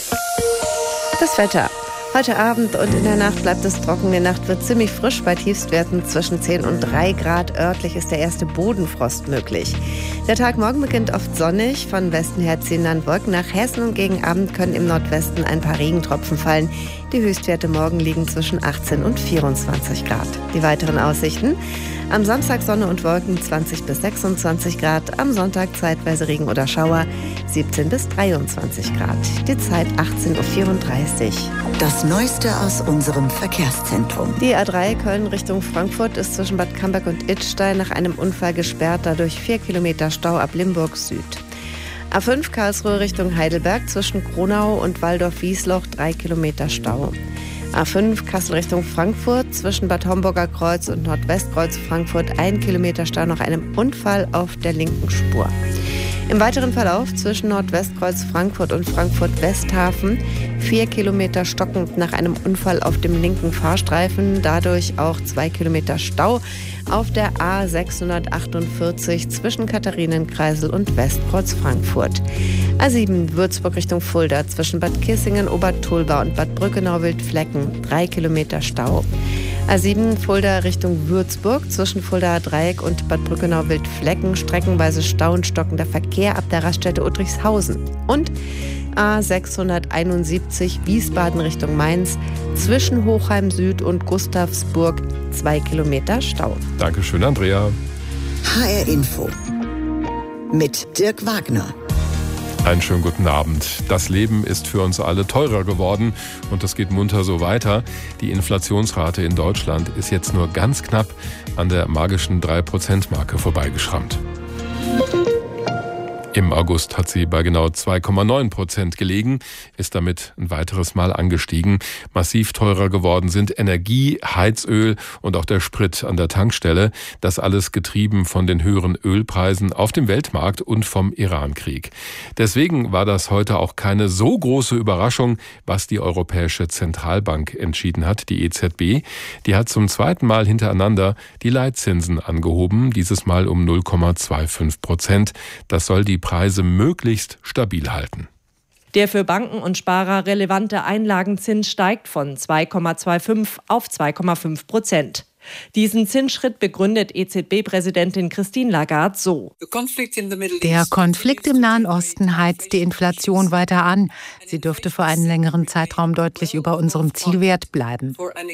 Das Wetter. Heute Abend und in der Nacht bleibt es trocken. Die Nacht wird ziemlich frisch bei Tiefstwerten zwischen zehn und drei Grad. Örtlich ist der erste Bodenfrost möglich. Der Tag morgen beginnt oft sonnig. Von Westen her ziehen dann Wolken nach Hessen und gegen Abend können im Nordwesten ein paar Regentropfen fallen. Die Höchstwerte morgen liegen zwischen achtzehn und vierundzwanzig Grad. Die weiteren Aussichten: am Samstag Sonne und Wolken zwanzig bis sechsundzwanzig Grad, am Sonntag zeitweise Regen oder Schauer siebzehn bis dreiundzwanzig Grad. Die Zeit achtzehn Uhr vierunddreißig. Das Neueste aus unserem Verkehrszentrum. Die A drei Köln Richtung Frankfurt ist zwischen Bad Camberg und Idstein nach einem Unfall gesperrt, dadurch vier Kilometer Stau ab Limburg Süd. A fünf Karlsruhe Richtung Heidelberg zwischen Kronau und Waldorf-Wiesloch drei Kilometer Stau. A fünf Kassel Richtung Frankfurt zwischen Bad Homburger Kreuz und Nordwestkreuz Frankfurt ein Kilometer Stau nach einem Unfall auf der linken Spur. Im weiteren Verlauf zwischen Nordwestkreuz Frankfurt und Frankfurt-Westhafen vier Kilometer stockend nach einem Unfall auf dem linken Fahrstreifen, dadurch auch zwei Kilometer Stau auf der A sechshundertachtundvierzig zwischen Katharinenkreisel und Westkreuz Frankfurt. A sieben Würzburg Richtung Fulda zwischen Bad Kissingen, Obertulba und Bad Brückenau-Wildflecken drei Kilometer Stau. A sieben Fulda Richtung Würzburg zwischen Fuldaer Dreieck und Bad Brückenau-Wildflecken streckenweise Stau und stockender Verkehr ab der Raststätte Uttrichshausen. Und A sechshunderteinundsiebzig Wiesbaden Richtung Mainz zwischen Hochheim Süd und Gustavsburg zwei Kilometer Stau. Dankeschön, Andrea. H R Info mit Dirk Wagner. Einen schönen guten Abend. Das Leben ist für uns alle teurer geworden und das geht munter so weiter. Die Inflationsrate in Deutschland ist jetzt nur ganz knapp an der magischen drei Prozent Marke vorbeigeschrammt. Im August hat sie bei genau zwei Komma neun Prozent gelegen, ist damit ein weiteres Mal angestiegen. Massiv teurer geworden sind Energie, Heizöl und auch der Sprit an der Tankstelle. Das alles getrieben von den höheren Ölpreisen auf dem Weltmarkt und vom Irankrieg. Deswegen war das heute auch keine so große Überraschung, was die Europäische Zentralbank entschieden hat, die E Z B. Die hat zum zweiten Mal hintereinander die Leitzinsen angehoben, dieses Mal um null Komma fünfundzwanzig Prozent. Das soll die Preise möglichst stabil halten. Der für Banken und Sparer relevante Einlagenzins steigt von zwei Komma fünfundzwanzig auf zwei Komma fünf Prozent. Diesen Zinsschritt begründet E Z B-Präsidentin Christine Lagarde so. Der Konflikt im Nahen Osten heizt die Inflation weiter an. Sie dürfte für einen längeren Zeitraum deutlich über unserem Zielwert bleiben.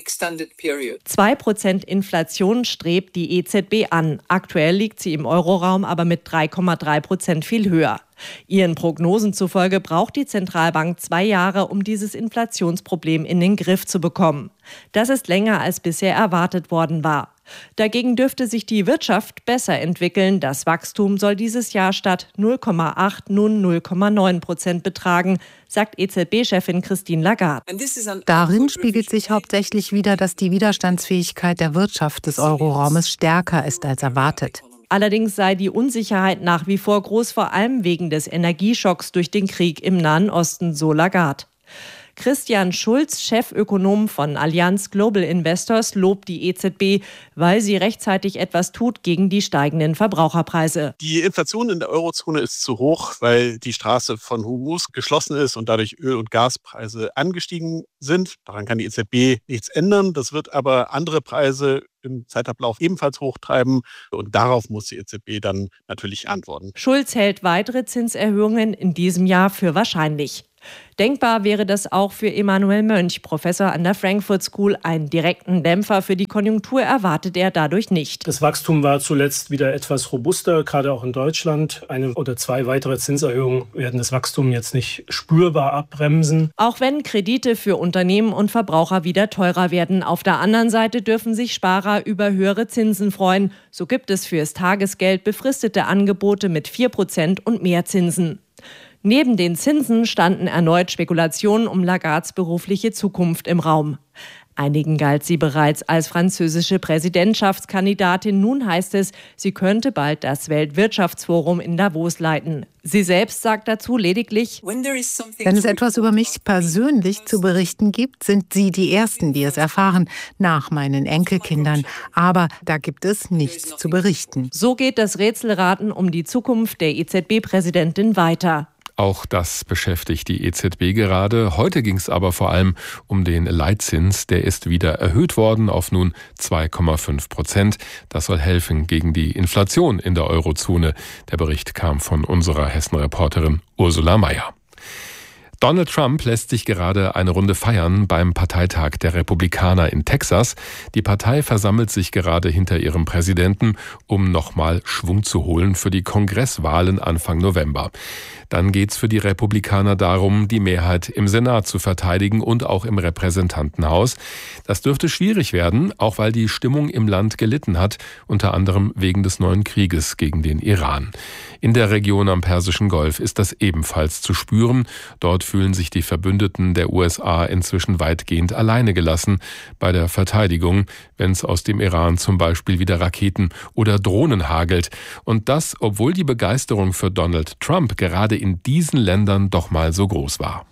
zwei Prozent Inflation strebt die E Z B an. Aktuell liegt sie im Euroraum aber mit drei Komma drei Prozent viel höher. Ihren Prognosen zufolge braucht die Zentralbank zwei Jahre, um dieses Inflationsproblem in den Griff zu bekommen. Das ist länger als bisher erwartet worden war. Dagegen dürfte sich die Wirtschaft besser entwickeln. Das Wachstum soll dieses Jahr statt null Komma acht nun null Komma neun Prozent betragen, sagt E Z B-Chefin Christine Lagarde. Darin spiegelt sich hauptsächlich wider, dass die Widerstandsfähigkeit der Wirtschaft des Euroraumes stärker ist als erwartet. Allerdings sei die Unsicherheit nach wie vor groß, vor allem wegen des Energieschocks durch den Krieg im Nahen Osten, so Lagarde. Christian Schulz, Chefökonom von Allianz Global Investors, lobt die E Z B, weil sie rechtzeitig etwas tut gegen die steigenden Verbraucherpreise. Die Inflation in der Eurozone ist zu hoch, weil die Straße von Hormuz geschlossen ist und dadurch Öl- und Gaspreise angestiegen sind. Daran kann die E Z B nichts ändern. Das wird aber andere Preise im Zeitablauf ebenfalls hochtreiben. Und darauf muss die E Z B dann natürlich antworten. Schulz hält weitere Zinserhöhungen in diesem Jahr für wahrscheinlich. Denkbar wäre das auch für Emanuel Mönch, Professor an der Frankfurt School. Einen direkten Dämpfer für die Konjunktur erwartet er dadurch nicht. Das Wachstum war zuletzt wieder etwas robuster, gerade auch in Deutschland. Eine oder zwei weitere Zinserhöhungen werden das Wachstum jetzt nicht spürbar abbremsen. Auch wenn Kredite für Unternehmen und Verbraucher wieder teurer werden. Auf der anderen Seite dürfen sich Sparer über höhere Zinsen freuen. So gibt es fürs Tagesgeld befristete Angebote mit vier Prozent und mehr Zinsen. Neben den Zinsen standen erneut Spekulationen um Lagardes berufliche Zukunft im Raum. Einigen galt sie bereits als französische Präsidentschaftskandidatin. Nun heißt es, sie könnte bald das Weltwirtschaftsforum in Davos leiten. Sie selbst sagt dazu lediglich: Wenn es etwas über mich persönlich zu berichten gibt, sind Sie die Ersten, die es erfahren, nach meinen Enkelkindern. Aber da gibt es nichts zu berichten. So geht das Rätselraten um die Zukunft der E Z B-Präsidentin weiter. Auch das beschäftigt die E Z B gerade. Heute ging es aber vor allem um den Leitzins. Der ist wieder erhöht worden auf nun zwei Komma fünf Prozent. Das soll helfen gegen die Inflation in der Eurozone. Der Bericht kam von unserer Hessen-Reporterin Ursula Mayer. Donald Trump lässt sich gerade eine Runde feiern beim Parteitag der Republikaner in Texas. Die Partei versammelt sich gerade hinter ihrem Präsidenten, um nochmal Schwung zu holen für die Kongresswahlen Anfang November. Dann geht's für die Republikaner darum, die Mehrheit im Senat zu verteidigen und auch im Repräsentantenhaus. Das dürfte schwierig werden, auch weil die Stimmung im Land gelitten hat, unter anderem wegen des neuen Krieges gegen den Iran. In der Region am Persischen Golf ist das ebenfalls zu spüren. Dort fühlen sich die Verbündeten der U S A inzwischen weitgehend alleine gelassen bei der Verteidigung, wenn es aus dem Iran zum Beispiel wieder Raketen oder Drohnen hagelt. Und das, obwohl die Begeisterung für Donald Trump gerade in diesen Ländern doch mal so groß war.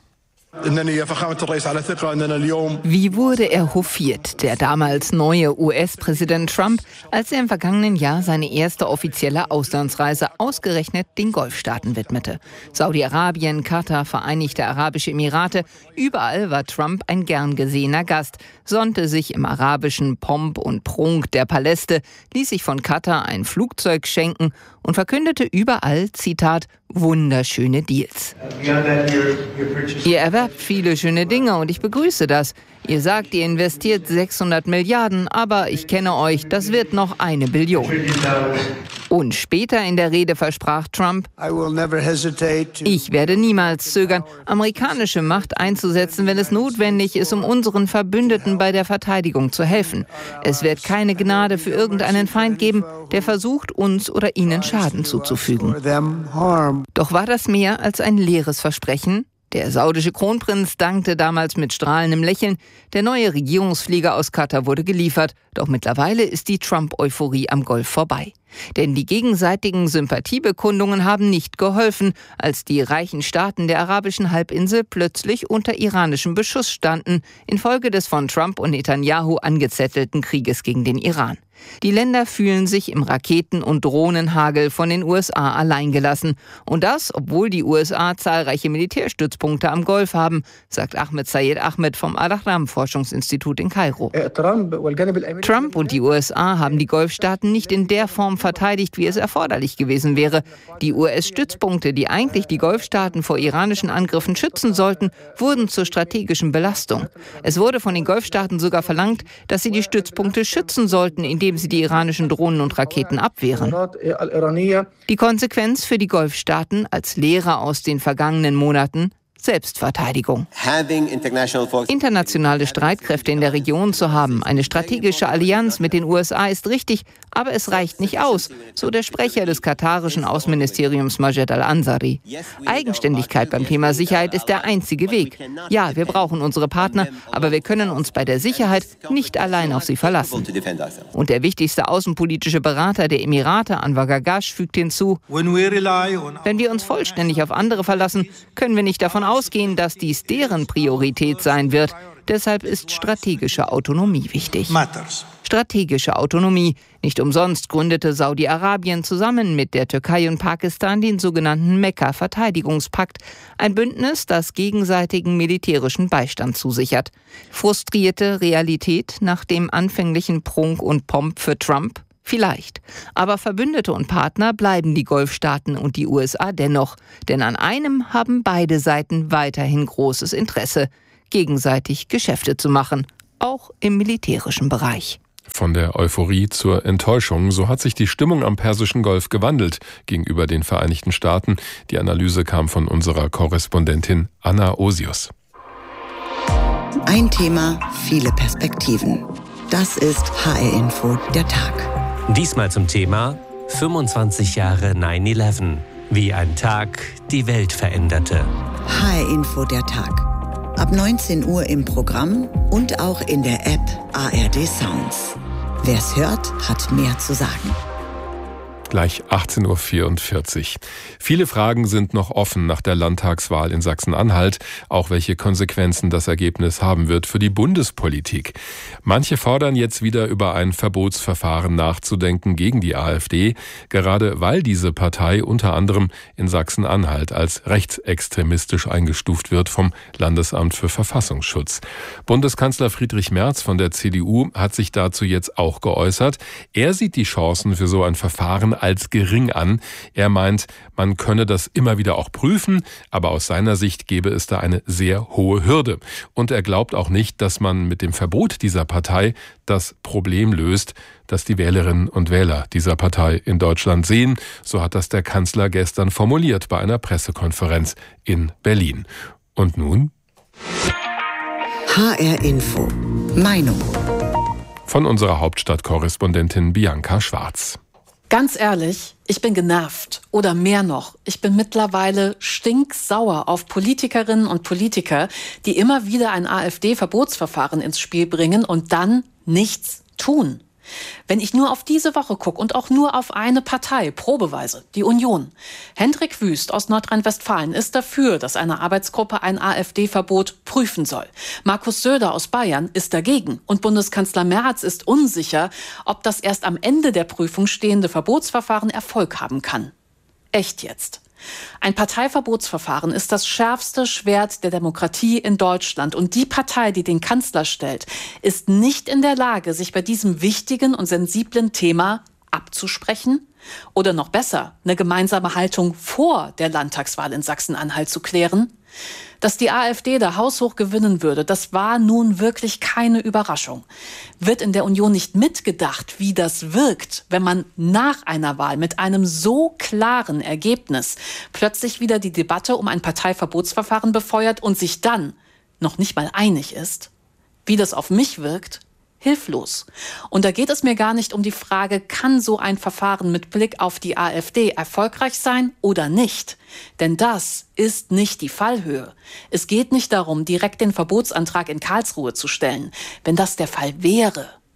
Wie wurde er hofiert, der damals neue U S-Präsident Trump, als er im vergangenen Jahr seine erste offizielle Auslandsreise ausgerechnet den Golfstaaten widmete? Saudi-Arabien, Katar, Vereinigte Arabische Emirate, überall war Trump ein gern gesehener Gast, sonnte sich im arabischen Pomp und Prunk der Paläste, ließ sich von Katar ein Flugzeug schenken und verkündete überall, Zitat, wunderschöne Deals. Ihr erwerbt viele schöne Dinge und ich begrüße das. Ihr sagt, ihr investiert sechshundert Milliarden, aber ich kenne euch, das wird noch eine Billion. Und später in der Rede versprach Trump, ich werde niemals zögern, amerikanische Macht einzusetzen, wenn es notwendig ist, um unseren Verbündeten bei der Verteidigung zu helfen. Es wird keine Gnade für irgendeinen Feind geben, der versucht, uns oder ihnen Schaden zuzufügen. Doch war das mehr als ein leeres Versprechen? Der saudische Kronprinz dankte damals mit strahlendem Lächeln. Der neue Regierungsflieger aus Katar wurde geliefert. Doch mittlerweile ist die Trump-Euphorie am Golf vorbei. Denn die gegenseitigen Sympathiebekundungen haben nicht geholfen, als die reichen Staaten der arabischen Halbinsel plötzlich unter iranischem Beschuss standen, infolge des von Trump und Netanyahu angezettelten Krieges gegen den Iran. Die Länder fühlen sich im Raketen- und Drohnenhagel von den U S A alleingelassen. Und das, obwohl die U S A zahlreiche Militärstützpunkte am Golf haben, sagt Ahmed Sayed Ahmed vom Al-Ahram-Forschungsinstitut in Kairo. Trump und die U S A haben die Golfstaaten nicht in der Form verteidigt, wie es erforderlich gewesen wäre. Die U S-Stützpunkte, die eigentlich die Golfstaaten vor iranischen Angriffen schützen sollten, wurden zur strategischen Belastung. Es wurde von den Golfstaaten sogar verlangt, dass sie die Stützpunkte schützen sollten, indem sie die iranischen Drohnen und Raketen abwehren. Die Konsequenz für die Golfstaaten als Lehre aus den vergangenen Monaten: Selbstverteidigung. Internationale Streitkräfte in der Region zu haben, eine strategische Allianz mit den U S A ist richtig, aber es reicht nicht aus, so der Sprecher des katarischen Außenministeriums Majed al-Ansari. Eigenständigkeit beim Thema Sicherheit ist der einzige Weg. Ja, wir brauchen unsere Partner, aber wir können uns bei der Sicherheit nicht allein auf sie verlassen. Und der wichtigste außenpolitische Berater der Emirate, Anwar Gargash, fügt hinzu: Wenn wir uns vollständig auf andere verlassen, können wir nicht davon ausgehen, dass dies deren Priorität sein wird. Deshalb ist strategische Autonomie wichtig. Strategische Autonomie. Nicht umsonst gründete Saudi-Arabien zusammen mit der Türkei und Pakistan den sogenannten Mekka-Verteidigungspakt. Ein Bündnis, das gegenseitigen militärischen Beistand zusichert. Frustrierte Realität nach dem anfänglichen Prunk und Pomp für Trump? Vielleicht. Aber Verbündete und Partner bleiben die Golfstaaten und die U S A dennoch. Denn an einem haben beide Seiten weiterhin großes Interesse: gegenseitig Geschäfte zu machen, auch im militärischen Bereich. Von der Euphorie zur Enttäuschung, so hat sich die Stimmung am Persischen Golf gewandelt gegenüber den Vereinigten Staaten. Die Analyse kam von unserer Korrespondentin Anna Osius. Ein Thema, viele Perspektiven. Das ist H R-Info, der Tag. Diesmal zum Thema fünfundzwanzig Jahre neun elf. Wie ein Tag die Welt veränderte. H R-Info, der Tag. Ab neunzehn Uhr im Programm und auch in der App A R D Sounds. Wer's hört, hat mehr zu sagen. Gleich achtzehn Uhr vierundvierzig. Viele Fragen sind noch offen nach der Landtagswahl in Sachsen-Anhalt, auch welche Konsequenzen das Ergebnis haben wird für die Bundespolitik. Manche fordern jetzt wieder über ein Verbotsverfahren nachzudenken gegen die AfD, gerade weil diese Partei unter anderem in Sachsen-Anhalt als rechtsextremistisch eingestuft wird vom Landesamt für Verfassungsschutz. Bundeskanzler Friedrich Merz von der C D U hat sich dazu jetzt auch geäußert. Er sieht die Chancen für so ein Verfahren als gering an. Er meint, man könne das immer wieder auch prüfen, aber aus seiner Sicht gäbe es da eine sehr hohe Hürde. Und er glaubt auch nicht, dass man mit dem Verbot dieser Partei das Problem löst, das die Wählerinnen und Wähler dieser Partei in Deutschland sehen. So hat das der Kanzler gestern formuliert bei einer Pressekonferenz in Berlin. Und nun? H R-Info. Meinung. Von unserer Hauptstadtkorrespondentin Bianca Schwarz. Ganz ehrlich, ich bin genervt. Oder mehr noch, ich bin mittlerweile stinksauer auf Politikerinnen und Politiker, die immer wieder ein AfD-Verbotsverfahren ins Spiel bringen und dann nichts tun. Wenn ich nur auf diese Woche gucke und auch nur auf eine Partei, probeweise, die Union. Hendrik Wüst aus Nordrhein-Westfalen ist dafür, dass eine Arbeitsgruppe ein AfD-Verbot prüfen soll. Markus Söder aus Bayern ist dagegen. Und Bundeskanzler Merz ist unsicher, ob das erst am Ende der Prüfung stehende Verbotsverfahren Erfolg haben kann. Echt jetzt? Ein Parteiverbotsverfahren ist das schärfste Schwert der Demokratie in Deutschland. Und die Partei, die den Kanzler stellt, ist nicht in der Lage, sich bei diesem wichtigen und sensiblen Thema abzusprechen oder noch besser, eine gemeinsame Haltung vor der Landtagswahl in Sachsen-Anhalt zu klären. Dass die AfD da haushoch gewinnen würde, das war nun wirklich keine Überraschung. Wird in der Union nicht mitgedacht, wie das wirkt, wenn man nach einer Wahl mit einem so klaren Ergebnis plötzlich wieder die Debatte um ein Parteiverbotsverfahren befeuert und sich dann noch nicht mal einig ist? Wie das auf mich wirkt? Hilflos. Und da geht es mir gar nicht um die Frage, kann so ein Verfahren mit Blick auf die AfD erfolgreich sein oder nicht? Denn das ist nicht die Fallhöhe. Es geht nicht darum, direkt den Verbotsantrag in Karlsruhe zu stellen. Wenn das der Fall wäre,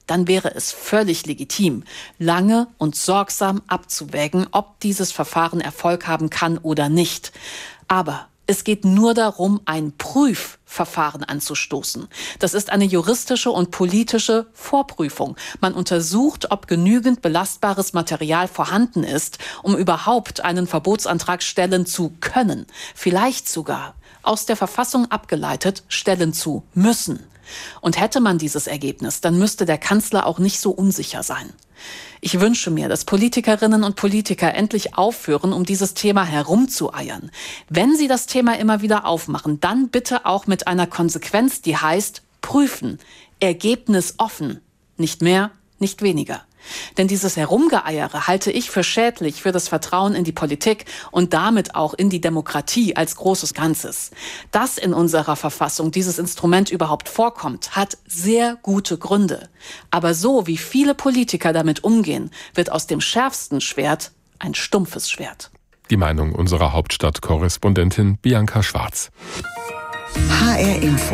dann wäre es völlig legitim, lange und sorgsam abzuwägen, ob dieses Verfahren Erfolg haben kann oder nicht. Aber es geht nur darum, ein Prüfverfahren anzustoßen. Das ist eine juristische und politische Vorprüfung. Man untersucht, ob genügend belastbares Material vorhanden ist, um überhaupt einen Verbotsantrag stellen zu können. Vielleicht sogar, aus der Verfassung abgeleitet, stellen zu müssen. Und hätte man dieses Ergebnis, dann müsste der Kanzler auch nicht so unsicher sein. Ich wünsche mir, dass Politikerinnen und Politiker endlich aufhören, um dieses Thema herumzueiern. Wenn sie das Thema immer wieder aufmachen, dann bitte auch mit einer Konsequenz, die heißt prüfen, Ergebnis offen, nicht mehr, nicht weniger. Denn dieses Herumgeeiere halte ich für schädlich für das Vertrauen in die Politik und damit auch in die Demokratie als großes Ganzes. Dass in unserer Verfassung dieses Instrument überhaupt vorkommt, hat sehr gute Gründe. Aber so wie viele Politiker damit umgehen, wird aus dem schärfsten Schwert ein stumpfes Schwert. Die Meinung unserer Hauptstadtkorrespondentin Bianca Schwarz. H R Info.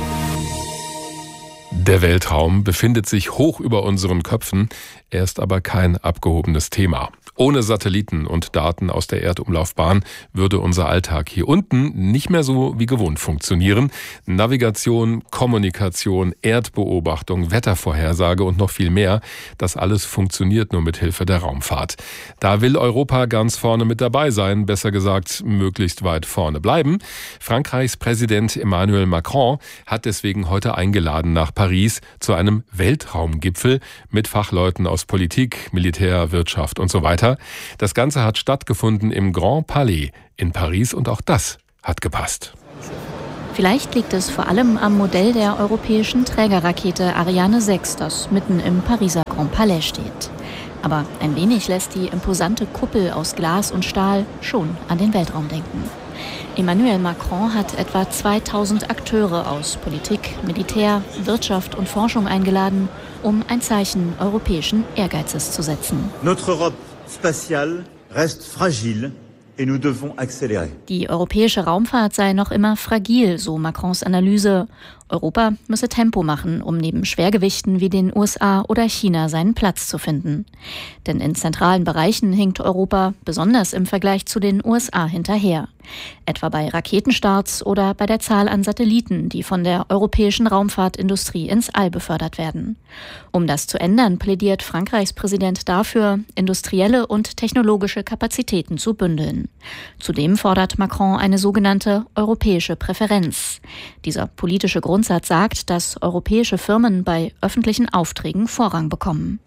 Der Weltraum befindet sich hoch über unseren Köpfen, er ist aber kein abgehobenes Thema. Ohne Satelliten und Daten aus der Erdumlaufbahn würde unser Alltag hier unten nicht mehr so wie gewohnt funktionieren. Navigation, Kommunikation, Erdbeobachtung, Wettervorhersage und noch viel mehr, das alles funktioniert nur mit Hilfe der Raumfahrt. Da will Europa ganz vorne mit dabei sein, besser gesagt möglichst weit vorne bleiben. Frankreichs Präsident Emmanuel Macron hat deswegen heute eingeladen nach Paris zu einem Weltraumgipfel mit Fachleuten aus Politik, Militär, Wirtschaft und so weiter. Das Ganze hat stattgefunden im Grand Palais in Paris und auch das hat gepasst. Vielleicht liegt es vor allem am Modell der europäischen Trägerrakete Ariane sechs, das mitten im Pariser Grand Palais steht. Aber ein wenig lässt die imposante Kuppel aus Glas und Stahl schon an den Weltraum denken. Emmanuel Macron hat etwa zweitausend Akteure aus Politik, Militär, Wirtschaft und Forschung eingeladen, um ein Zeichen europäischen Ehrgeizes zu setzen. Notre Europe spatiale reste fragile et nous devons accélérer. Die europäische Raumfahrt sei noch immer fragil, so Macrons Analyse. Europa müsse Tempo machen, um neben Schwergewichten wie den U S A oder China seinen Platz zu finden. Denn in zentralen Bereichen hinkt Europa, besonders im Vergleich zu den U S A, hinterher. Etwa bei Raketenstarts oder bei der Zahl an Satelliten, die von der europäischen Raumfahrtindustrie ins All befördert werden. Um das zu ändern, plädiert Frankreichs Präsident dafür, industrielle und technologische Kapazitäten zu bündeln. Zudem fordert Macron eine sogenannte europäische Präferenz. Dieser politische Grundsatz sagt, dass europäische Firmen bei öffentlichen Aufträgen Vorrang bekommen.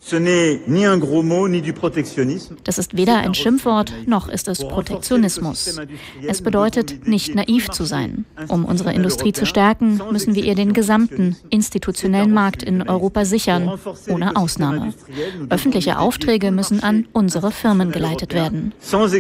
Das ist weder ein Schimpfwort, noch ist es Protektionismus. Es bedeutet, nicht naiv zu sein. Um unsere Industrie zu stärken, müssen wir ihr den gesamten institutionellen Markt in Europa sichern, ohne Ausnahme. Öffentliche Aufträge müssen an unsere Firmen geleitet werden.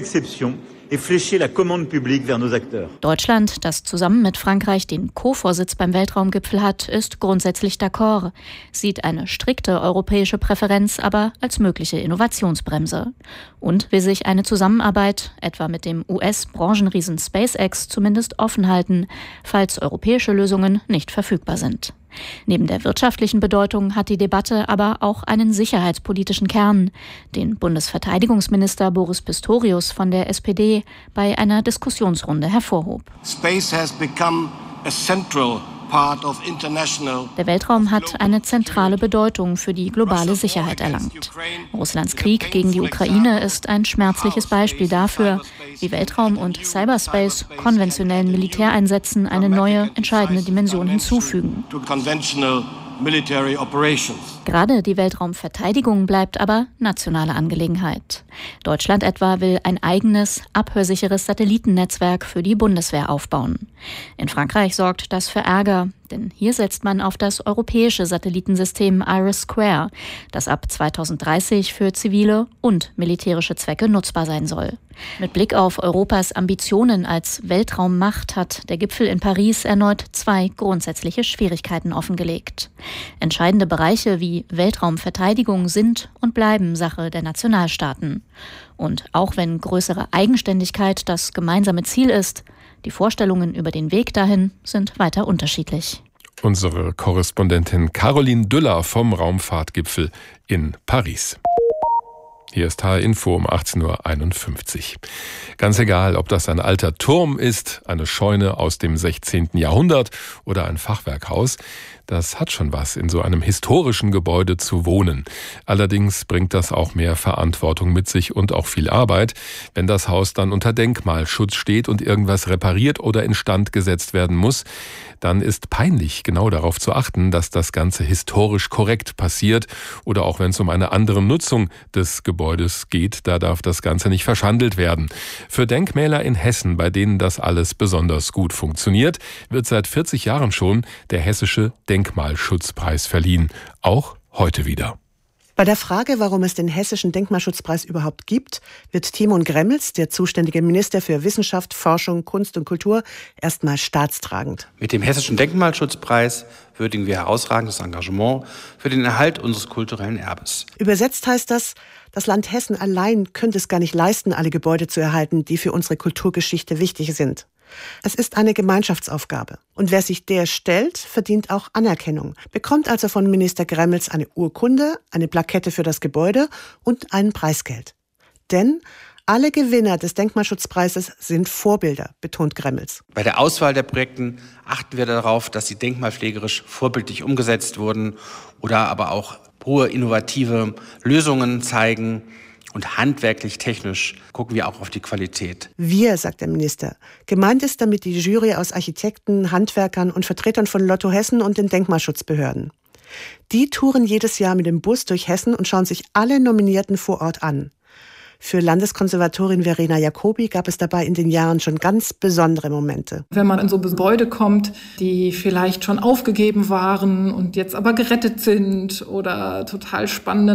Deutschland, das zusammen mit Frankreich den Co-Vorsitz beim Weltraumgipfel hat, ist grundsätzlich d'accord, sieht eine strikte europäische Präferenz aber als mögliche Innovationsbremse und will sich eine Zusammenarbeit, etwa mit dem U S-Branchenriesen SpaceX, zumindest offen halten, falls europäische Lösungen nicht verfügbar sind. Neben der wirtschaftlichen Bedeutung hat die Debatte aber auch einen sicherheitspolitischen Kern, den Bundesverteidigungsminister Boris Pistorius von der S P D bei einer Diskussionsrunde hervorhob. Space has become a central part of international. Der Weltraum hat eine zentrale Bedeutung für die globale Sicherheit erlangt. Russlands Krieg gegen die Ukraine ist ein schmerzliches Beispiel dafür, wie Weltraum und Cyberspace konventionellen Militäreinsätzen eine neue, entscheidende Dimension hinzufügen. Gerade die Weltraumverteidigung bleibt aber nationale Angelegenheit. Deutschland etwa will ein eigenes, abhörsicheres Satellitennetzwerk für die Bundeswehr aufbauen. In Frankreich sorgt das für Ärger, denn hier setzt man auf das europäische Satellitensystem IRIS-Square, das ab zweitausenddreißig für zivile und militärische Zwecke nutzbar sein soll. Mit Blick auf Europas Ambitionen als Weltraummacht hat der Gipfel in Paris erneut zwei grundsätzliche Schwierigkeiten offengelegt. Entscheidende Bereiche wie Weltraumverteidigung sind und bleiben Sache der Nationalstaaten. Und auch wenn größere Eigenständigkeit das gemeinsame Ziel ist, die Vorstellungen über den Weg dahin sind weiter unterschiedlich. Unsere Korrespondentin Caroline Düller vom Raumfahrtgipfel in Paris. Hier ist H R Info um achtzehn Uhr einundfünfzig. Ganz egal, ob das ein alter Turm ist, eine Scheune aus dem sechzehnten Jahrhundert oder ein Fachwerkhaus, das hat schon was, in so einem historischen Gebäude zu wohnen. Allerdings bringt das auch mehr Verantwortung mit sich und auch viel Arbeit. Wenn das Haus dann unter Denkmalschutz steht und irgendwas repariert oder instand gesetzt werden muss, dann ist peinlich, genau darauf zu achten, dass das Ganze historisch korrekt passiert. Oder auch wenn es um eine andere Nutzung des Gebäudes geht, da darf das Ganze nicht verschandelt werden. Für Denkmäler in Hessen, bei denen das alles besonders gut funktioniert, wird seit vierzig Jahren schon der hessische Denkmalschutzpreis verliehen. Auch heute wieder. Bei der Frage, warum es den Hessischen Denkmalschutzpreis überhaupt gibt, wird Timon Gremmels, der zuständige Minister für Wissenschaft, Forschung, Kunst und Kultur, erstmal staatstragend. Mit dem Hessischen Denkmalschutzpreis würdigen wir herausragendes Engagement für den Erhalt unseres kulturellen Erbes. Übersetzt heißt das, das Land Hessen allein könnte es gar nicht leisten, alle Gebäude zu erhalten, die für unsere Kulturgeschichte wichtig sind. Es ist eine Gemeinschaftsaufgabe. Und wer sich der stellt, verdient auch Anerkennung, bekommt also von Minister Gremmels eine Urkunde, eine Plakette für das Gebäude und ein Preisgeld. Denn alle Gewinner des Denkmalschutzpreises sind Vorbilder, betont Gremmels. Bei der Auswahl der Projekte achten wir darauf, dass sie denkmalpflegerisch vorbildlich umgesetzt wurden oder aber auch hohe innovative Lösungen zeigen. Und handwerklich, technisch gucken wir auch auf die Qualität. Wir, sagt der Minister. Gemeint ist damit die Jury aus Architekten, Handwerkern und Vertretern von Lotto Hessen und den Denkmalschutzbehörden. Die touren jedes Jahr mit dem Bus durch Hessen und schauen sich alle Nominierten vor Ort an. Für Landeskonservatorin Verena Jacobi gab es dabei in den Jahren schon ganz besondere Momente. Wenn man in so Gebäude kommt, die vielleicht schon aufgegeben waren und jetzt aber gerettet sind oder total spannende